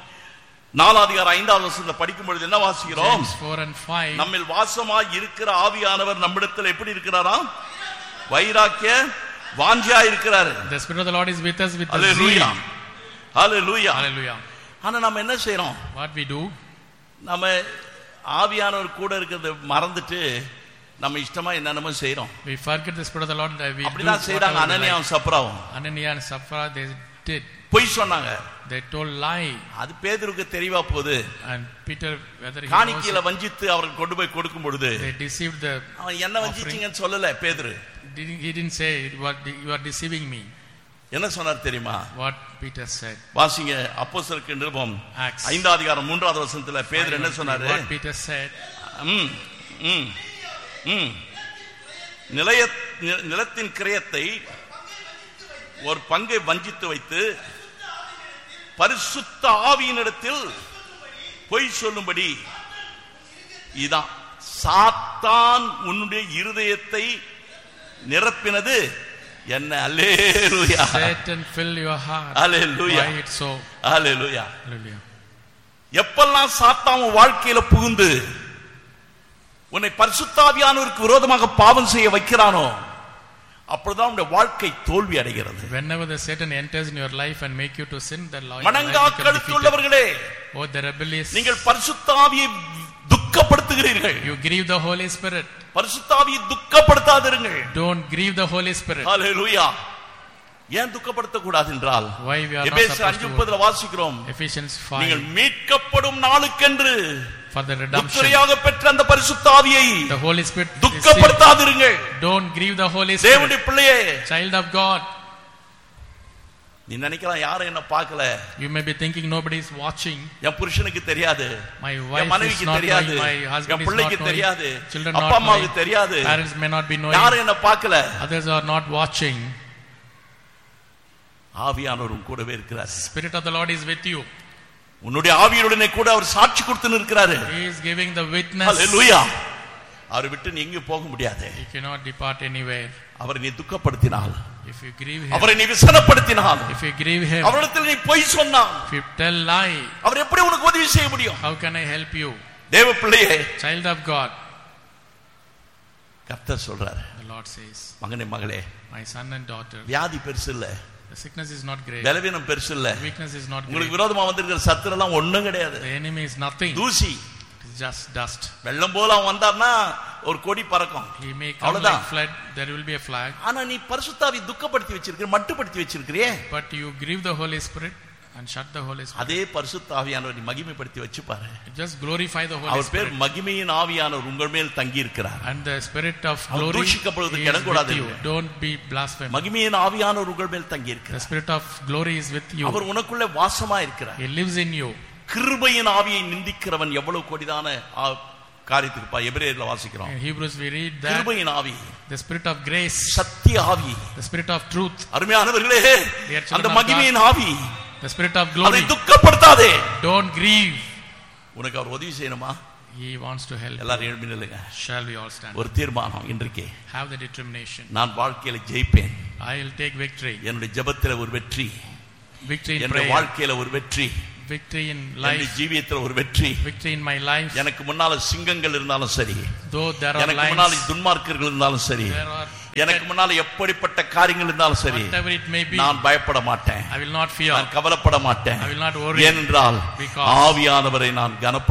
4:5 படிக்கும் பொழுது என்ன வாசிக்கிறோம்? James 4 and 5. நம்மில் வாசமாய் இருக்கிற ஆவியானவர் நம்மிடத்தில் எப்படி இருக்கிறாராம்? வைராக்கிய வாஞ்சியா இருக்கிறார். The Spirit of the Lord is with us with the Hallelujah. zeal. Hallelujah. Hallelujah. ஆனா நம்ம என்ன செய்றோம்? What we do? நம்ம ஆவியானவர் கூட இருக்கிறத மறந்துட்டு நம்ம இஷ்டமா என்னென்னமோ செய்றோம். We forget the Spirit of the Lord and we do. அப்படிதான் செய்றாங்க அனனியாவும் சப்ராவும். Ananias and Sapphira, they did. பொய் சொன்னாங்க. They told lie. அது பேதுருக்கு தெரியவா போகுது. And Peter, whether he காணிக்கையில வஞ்சித்து அவருக்கு கொண்டு போய் கொடுக்கும் பொழுது they deceived the. அவன் என்ன வஞ்சிச்சீங்கன்னு சொல்லல பேதுரு. He didn't say you are deceiving me. என்ன சொன்னார் தெரியுமா? What Peter said. வாசிங்க அப்போஸ்தலர் நிருபம் 5:3 பேதுரு என்ன சொன்னாரு? What Peter said. நிலத்தின் கிரயத்தை ஒரு பங்கை வஞ்சித்து வைத்து பரிசுத்த ஆவியினிடத்தில் பொய் சொல்லும்படி. இதான் சாத்தான் உன்னுடைய இருதயத்தை நிரப்பினது என்ன? அல்லேலூயா. Satan fill your heart. Hallelujah. Why it so? Hallelujah. Hallelujah. எப்பெல்லாம் சாத்தான் வாழ்க்கையில புகுந்து உன்னை பரிசுத்த ஆவியானவருக்கு விரோதமாக பாவம் செய்ய வைக்கிறானோ அப்பொழுதுதான் உன்னுடைய வாழ்க்கை தோல்வி அடைகிறது. Whenever the Satan enters in your life and make you to sin, the Lord. மனங்காக்கழுத்துள்ளவர்களே, oh the rebellious, நீங்கள் பரிசுத்த ஆவியை துக்கப்படுத்துகிறீர்கள். You grieve the Holy Spirit. பரிசுத்த ஆவியை துக்கப்படுத்தாதீர்கள். Don't grieve the Holy Spirit. ஹல்லேலூயா. ஏன் துக்கப்படுத்த கூடாது என்றால் why we are not எபேசியர் supposed to 5:30 வாசிக்கிறோம். Ephesians 5. நீங்கள் மீட்கப்படும் நாளுக்கென்று for the redemption உத்தரையாக பெற்ற அந்த பரிசுத்த ஆவியை the Holy Spirit துக்கப்படுத்தாதீர்கள். Don't grieve the Holy Spirit. தேவனுடைய பிள்ளையே, child of God, நீ நினைக்கலாம் யாரும் என்ன பார்க்கல. you may be thinking nobody is watching. என் புருஷனுக்கு தெரியாது, my என் wife மனைவிக்கு is not தெரியாது, knowing, my husband N is பிள்ளைக்கு not தெரியாது, knowing, children அப்பா not அம்மாவுக்கு knowing, தெரியாது, parents may not be knowing, யாரும் என்ன பார்க்கல. others are not watching. ஆவியானவர் கூடவே இருக்கிறார். Spirit of the Lord is with you. உன்னுடைய ஆவியுடனே கூட அவர் சாட்சி கொடுத்து நிற்கிறாரு. He is giving the witness. ஹல்லேலூயா. அவரை விட்டு நீ எங்கேயும் போக முடியாது. You cannot depart anywhere. அவரை நீ துக்கப்படுத்தினால், if you grieve him, அவரை நீ விசனப்படுத்தினால், if you grieve him, அவரிடத்தில் நீ பொய் சொன்னால், if you tell lie, அவர் எப்படி உனக்கு உதவி செய்ய முடியும்? how can I help you? தேவ பிள்ளையே, child of God, கர்த்தர் சொல்றார், the Lord says, மகனே மகளே, my son and daughter, வியாதி பெருசு இல்ல, the sickness is not great, பலவீனம் பெருசு இல்ல, weakness is not great, உங்களுக்கு விரோதமா வந்திருக்கிற சத்துரு எல்லாம் ஒண்ணும் கிடையாது. the enemy is nothing, தூசி, it is just dust. வெள்ளம் போல அவன் வந்தார்னா ஒரு கொடி பறக்கும், he may come like flood, there will be a flag. ஆனா நீ பரிசுத்தாவி துக்கப்படுத்தி வச்சிருக்கிற, மட்டுப்படுத்தி வச்சிருக்கிறியே, but you grieve the Holy Spirit and shut the Holy Spirit. அதே பரிசுத்த ஆவியானவர் நீ மகிமைப்படுத்தி வச்சு பாரு. just glorify the Holy our Spirit. பேர் மகிமையின் ஆவியானவர் உங்கள் மேல் தங்கி இருக்கிறார். and the spirit of glory தூஷிக்கப்படுவதற்கு இடம் is கூடாது. with you. don't be blasphemous. மகிமையின் ஆவியானவர் உங்கள் மேல் தங்கி the இருக்கிறார். spirit of glory is with you. அவர் உனக்குள்ள வாசமா இருக்கிறார். he lives in you. கிருபையின் ஆவியை நிந்திக்கிறவன் எவ்வளவு கொடிதான காரியத்துக்கு எபிரேயர்ல வாசிக்கிறோம். In Hebrews we read that கிருபையின் ஆவி, the spirit of grace, சத்திய ஆவி, the spirit of truth, அருமையானவர்களே அந்த மகிமையின் ஆவி, the spirit of அதை glory. துக்கப்படுத்தாதே. Don't grieve. உனக்கு அவர் உதவி செய்யணுமா? He wants to help. எல்லாரும் எழும்பி நில்லுங்க. Shall we all stand? ஒரு தீர்மானம் இன்றைக்கு. Have the determination. நான் வாழ்க்கையில ஜெயிப்பேன். I will take victory. என்னுடைய ஜெபத்தில ஒரு வெற்றி, Victory in என்னுடைய prayer. வாழ்க்கையில ஒரு வெற்றி, Victory in என்னுடைய life. ஜீவியத்துல ஒரு வெற்றி. Victory in my life. எனக்கு முன்னால சிங்கங்கள் இருந்தாலும் சரி, Though there are எனக்கு முன்னால lions, துன்மார்க்கர்கள் இருந்தாலும் சரி, there are எனக்கு முன்னால எப்படிப்பட்ட காரியங்கள் இருந்தாலும் சரி, whatever it may be, நான் பயப்பட மாட்டேன், I will not fear. நான் கவலைப்பட மாட்டேன். I will not worry. ஏனென்றால் Because ஆவியானவரை நான் கனப்படுத்த